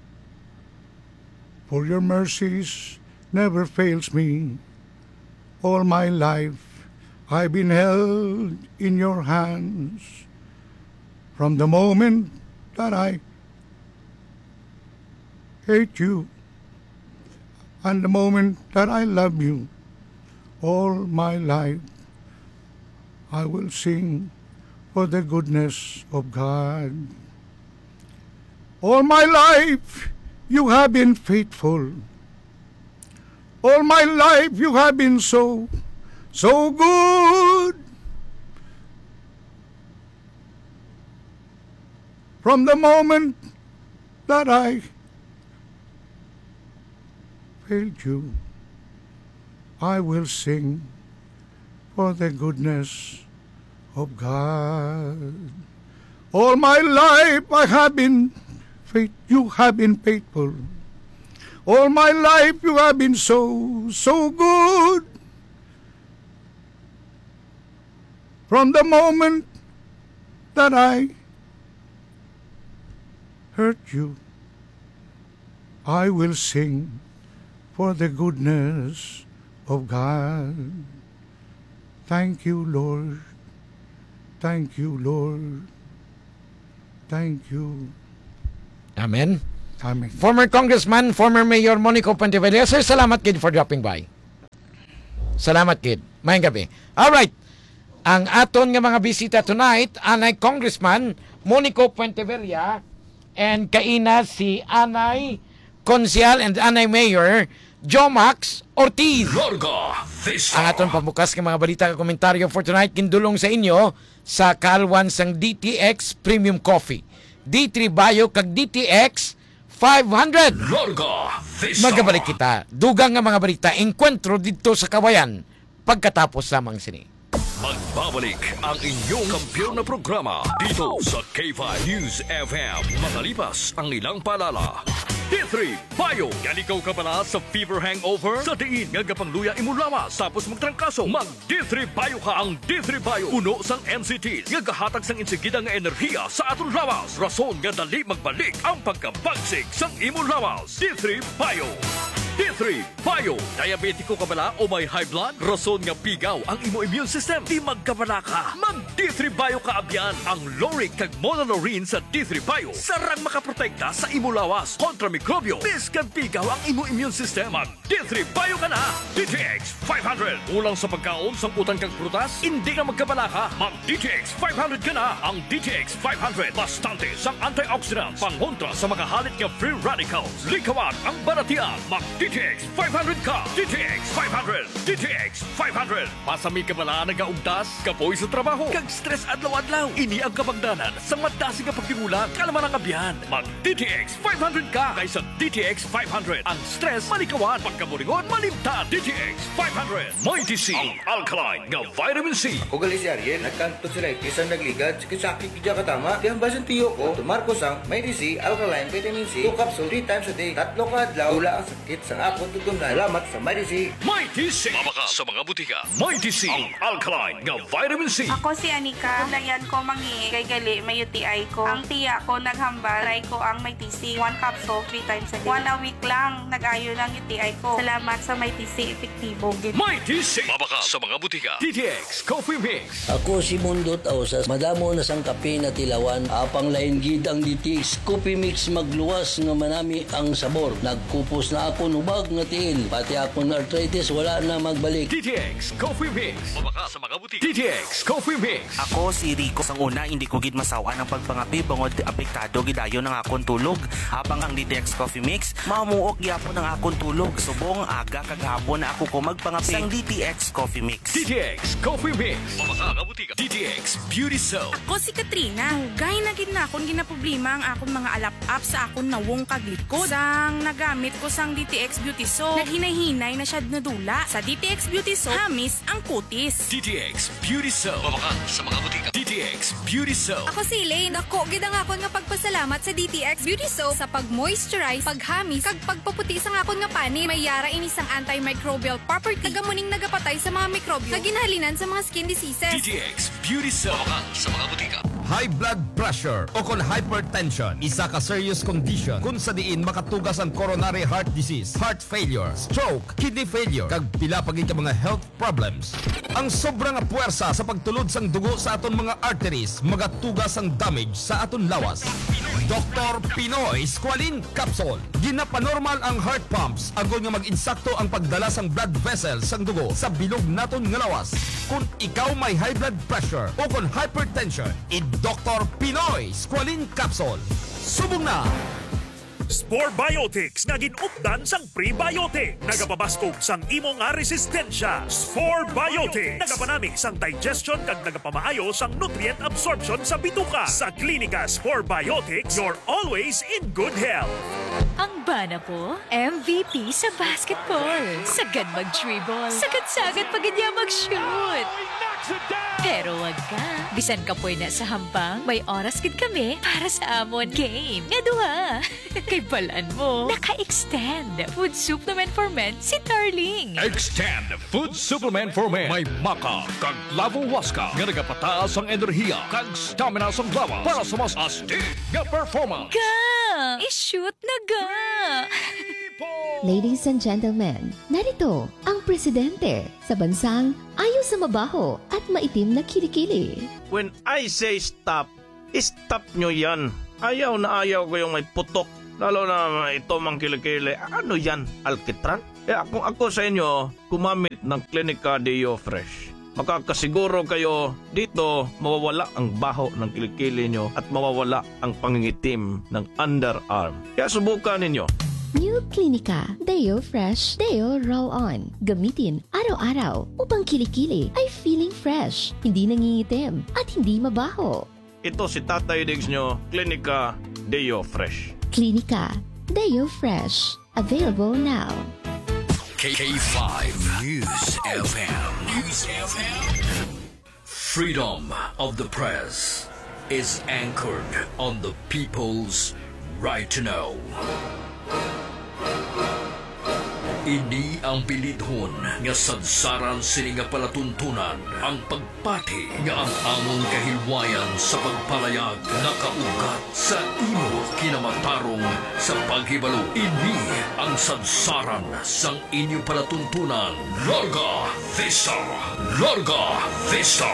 for your mercies never fails me. All my life I've been held in your hands. From the moment that I hate you and the moment that I love you, all my life I will sing for the goodness of God. All my life you have been faithful. All my life you have been so, so good. From the moment that I failed you, I will sing for the goodness of God. All my life I have been faith, you have been faithful. All my life you have been so, so good. From the moment that I hurt you, I will sing for the goodness of God. Thank you, Lord. Thank you, Lord. Thank you. Amen. Amen. Former Congressman, former Mayor Monico Pentevilla. Sir, salamat kid for dropping by. Salamat kid. Mayang gabi. Alright. Ang aton nga mga bisita tonight, anay Congressman Monico Pentevilla and kaina si anay Konsyal and anay Mayor Jomax Ortiz. Ang aton pamukas ng mga balita at komentaryo for tonight kindulong sa inyo sa kalwan sang D T X Premium Coffee. D three Bio kag D T X five hundred. Magabalik kita. Dugang nga mga balita, enkwentro dito sa Kawayan pagkatapos lamang sini. Magbabalik ang inyong kampiyon na programa dito sa K five News F M. Makalipas ang ilang paalala. D three Bio. Galikaw ka pala sa fever hangover? Sa diin nga gapangluya imulawas tapos magtrangkaso. Mag D three Bio ka. Ang D three Bio puno sang N C T nga gahatag sang insigida nga enerhiya sa aton lawas. Rason nga dali magbalik ang pagkabagsik sang imulawas. D three Bio. D three Bio. Diabetiko ka bala o may high blood? Rason nga pigaw ang imo immune system. Di magkabala ka. Mag D three Bio ka abyan. Ang Loric kag Monolaurin sa D three Bio sarang makaprotekta sa imo lawas kontra mikrobyo. Biskan pigaw ang imo immune system. Mag D three Bio ka na. D T X five hundred. Ulang sa pagkaon sang utang kang prutas, hindi na magkabala ka. Mag D T X five hundred ka na. Ang D T X five hundred bastante sang antioxidants pangontra sa makahalit nga free radicals. Likawan ang baratian. Mag D T X five hundred ka. D T X five hundred. D T X five hundred. Pasami ka bala nagaugdas, kapoy sa trabaho, kag stress adlaw-adlaw. Ini ang kabangdanan sa madasi nga pagtimula kalaman ang abyan. Mag D T X five hundred ka kaysa D T X five hundred. Ang stress malikawan, pagkaburingon malimtan. D T X five hundred. Mighty C, ang alkaline nga vitamin C. Ako gali si Ariel, nagkanto sila ikisan nagligad, sakit kidya katama. Di ang basan tiyo ko, tumarko sang Mighty C, alkaline, vitamin C, two capsule, three times a day, tatlo ka adlaw, wala ang sakit sang akong tutunan. Salamat sa Mighty C. Mighty C. Mabaka sa mga butika. Mighty C, ang alkaline nga vitamin C. Ako si Anika. Dayan ko mangi kay gali may U T I ko. Ang tiya ko naghambal. Try ko ang may T C. One capsule, three times a day. One a week lang. Nag-ayo ng U T I ko. Salamat sa may T C. Epektibo. Mighty C. Mabaka sa mga butika. D T X Coffee Mix. Ako si Mundot Ausas, madamo na sang kape na tilawan, apang lain gid ang D T X Coffee Mix magluwas nga manami ang sabor. Nagkupos na ako nubag nga tiil, pati akong arthritis wala na magbalik. D T X Coffee Mix. Mabaka sa mga butika. D T X Coffee Mix. Ako si Rico. Sang una, hindi ko gid masawa ng pagpangapi bangod apektado gidayon ng akong tulog. Habang ang D T X Coffee Mix, mamuok gyapon ng akong tulog. Subong aga kagahapon na ako ko magpangapi sang D T X Coffee Mix. D T X Coffee Mix. Mabaka nga butika. D T X Beauty Soap. Ako si Katrina. Hugay na gid na akong ginaproblema ang akong mga alap-up sa akong nawong kaglikod. Sang nagamit ko sang D T X Beauty Soap, naghinay-hinay na siya nadula. Sa D T X Beauty Soap, hamis ang kutis. D T X Beauty Soap. Mabaka sa mga butika. D T X Beauty Soap. Ako si Elaine. Ako, gid ang akon nga pagpasalamat sa D T X Beauty Soap sa pag-moisturize, paghamis, kag pagpaputi sa akon nga pani. May yara ini sang antimicrobial property. Tagamuning nagapatay sa mga mikrobyo sa ginhalinan sa mga skin diseases. D T X Beauty Soap. Mabaka sa mga butika. High blood pressure o kon hypertension, isa ka serious condition kung sa diin makatugas ang coronary heart disease, heart failure, stroke, kidney failure, kag pila pagin ka mga health problems. Ang sobrang puwersa sa pagtulod sang dugo sa aton mga arteries, magatugas ang damage sa aton lawas. Doctor Pinoy Squalene Capsule. Ginapanormal ang heart pumps agon nga mag-insakto ang pagdala sang blood vessels sang dugo sa bilog naton nga lawas. Kung ikaw may high blood pressure o kon hypertension, i Doctor Pinoy Squalene Capsule. Subong na! Spore Biotics nga ginupdan sang prebiotic. Nagapabastog sang imo nga resistensya. Spore Biotics nagapanami sang digestion kag nagapamaayo sang nutrient absorption sa bituka. Sa klinika Spore Biotics, you're always in good health. Ang bana ko, M V P sa basketball. Sagad mag-dribble. Sagad-sagad pag niya mag-shoot. Pero wag ka. Bisan ka po na sa hambang, may oras gid kami para sa amon game. Nga duha. Kay balaan mo, naka-extend. Food supplement for men si Darling. Extend Food Supplement for Men. May maka kag lavo waska nga nagapataas ang enerhiya kag stamina sang lawas para sa mas astig nga performance. Go! I-shoot na ga! Ladies and gentlemen, narito ang presidente sa bansang ayaw sa mabaho at maitim na kilikili. When I say stop, stop nyo yan. Ayaw na ayaw ko yung may putok. Lalo na ito mang kilikili. Ano yan? Alkitran? Kaya kung ako sa inyo, gumamit ng Clinica Deo Fresh. Makakasiguro kayo dito mawawala ang baho ng kilikili nyo at mawawala ang pangingitim ng underarm. Kaya subukan ninyo. New Clinica Deo Fresh Deo Roll-On. Gamitin araw-araw upang kilikili ay feeling fresh, hindi nangingitim at hindi mabaho. Ito si Tatay Diggs nyo, Clinica Deo Fresh. Clinica Deo Fresh. Available now. K five News F M. News F M. Freedom of the press is anchored on the people's right to know. Ini ang bilidhon nga sadsaran sini nga palatuntunan ang pagpati nga ang among kahilwayan sa pagpalayag nakaugat sa imo kinamatarong sa paghibalo. Ini ang sadsaran sang inyo palatuntunan. Larga Vista! Larga Vista!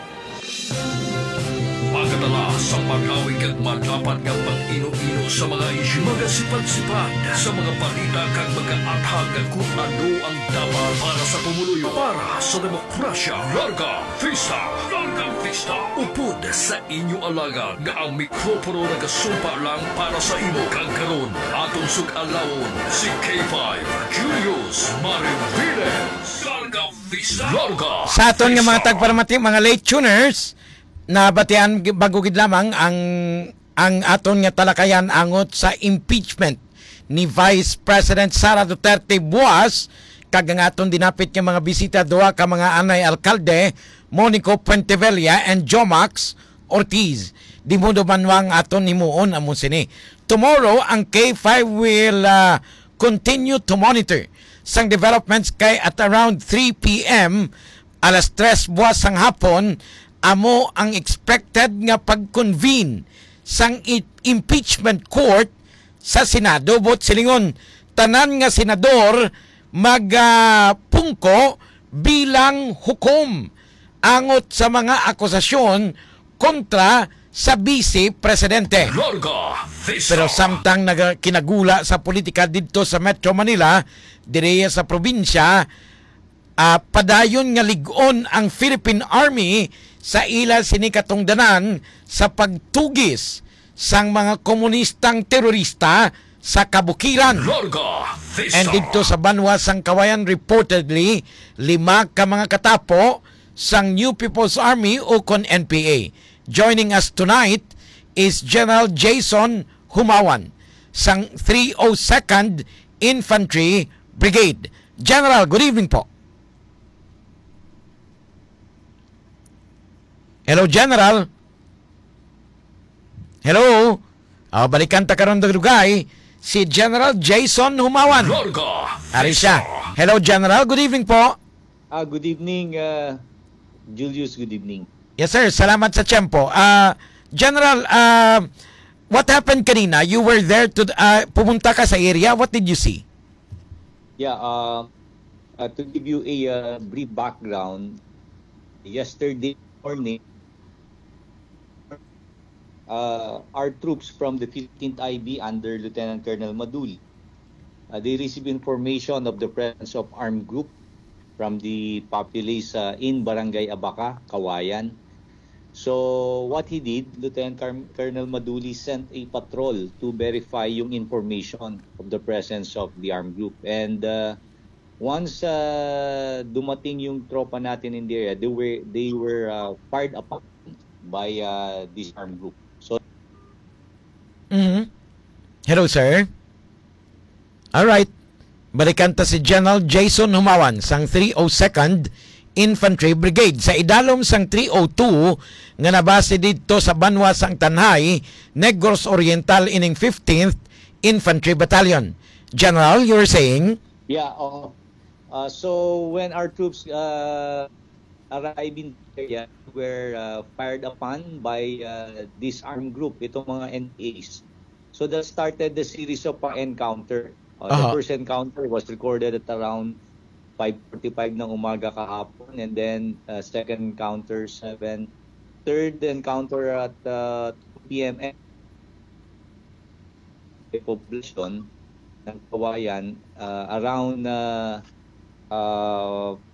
Pagkatala sa pag-awig at madapat nga pag-ino-ino sa mga isyu, mga sipad-sipad sa mga balita kag mga athag kung ano ang dapat para sa pumuluyo, para sa demokrasya. Larga Vista! Larga Vista! Upod sa inyo alaga nga ang mikropono nagasumpa lang para sa imo kag karon atong sug-alawon si K five Julius Mariviles. Larga Vista! Larga Sa aton nga mga tagparamati, mga late tuners, na batian bagugid lamang ang ang aton nga talakayan angot sa impeachment ni Vice President Sara Duterte buwas kag ang aton dinapit nga mga bisita duha ka mga anay alkalde Monico Puentevilla and Jomax Ortiz. Di mo dumanwang aton himuon amon sini. Tomorrow ang K five will uh, continue to monitor sang developments kay at around three p.m. alas tres buwas sang hapon amo ang expected nga pag-convene sang impeachment court sa Senado. Bot silingon tanan nga senador magpungko uh, bilang hukom angot sa mga akusasyon kontra sa Vice Presidente. Pero samtang nag- kinagula sa politika dito sa Metro Manila, direya sa probinsya, uh, padayon nga ligon ang Philippine Army sa ila sinikatungdanan sa pagtugis sang mga komunistang terorista sa kabukiran. And dito sa Banwa sang Kawayan, reportedly lima ka mga katapo sang New People's Army o kon N P A. Joining us tonight is General Jason Humawan sang three oh second Infantry Brigade. General, good evening po. Hello, General. Hello. Uh, balikan ta karon dugay si General Jason Humawan. Ari siya. Hello, General. Good evening po. Ah, good evening, uh, Julius. Good evening. Yes, sir. Salamat sa tiyempo. Uh, General, uh, what happened kanina? You were there to uh, pumunta ka sa area. What did you see? Yeah, uh, uh, to give you a uh, brief background, yesterday morning, Uh, our troops from the fifteenth I B under Lieutenant Colonel Maduli, uh, they received information of the presence of armed group from the populace uh, in Barangay Abaca, Kawayan. So what he did, Lieutenant Colonel Maduli sent a patrol to verify yung information of the presence of the armed group. And uh, once uh, dumating yung tropa natin in the area, they were, they were uh, fired upon by uh, this armed group. So, mm-hmm. Hello, sir. All right. Balikan ta si General Jason Humawan sang three oh second Infantry Brigade sa idalom sang three oh two nga nabase dito sa Banwa sang Tanhay, Negros Oriental ining fifteenth Infantry Battalion. General, you were saying? Yeah. Uh, uh, so when our troops uh, arrived in the area, were uh, fired upon by uh, this armed group, itong mga N P As. So that started the series of uh, encounter. Uh, Aha. The first encounter was recorded at around five forty-five ng umaga kahapon, and then uh, second encounter seven, third encounter at uh, two p.m. population ng Kawayan uh, around uh, uh,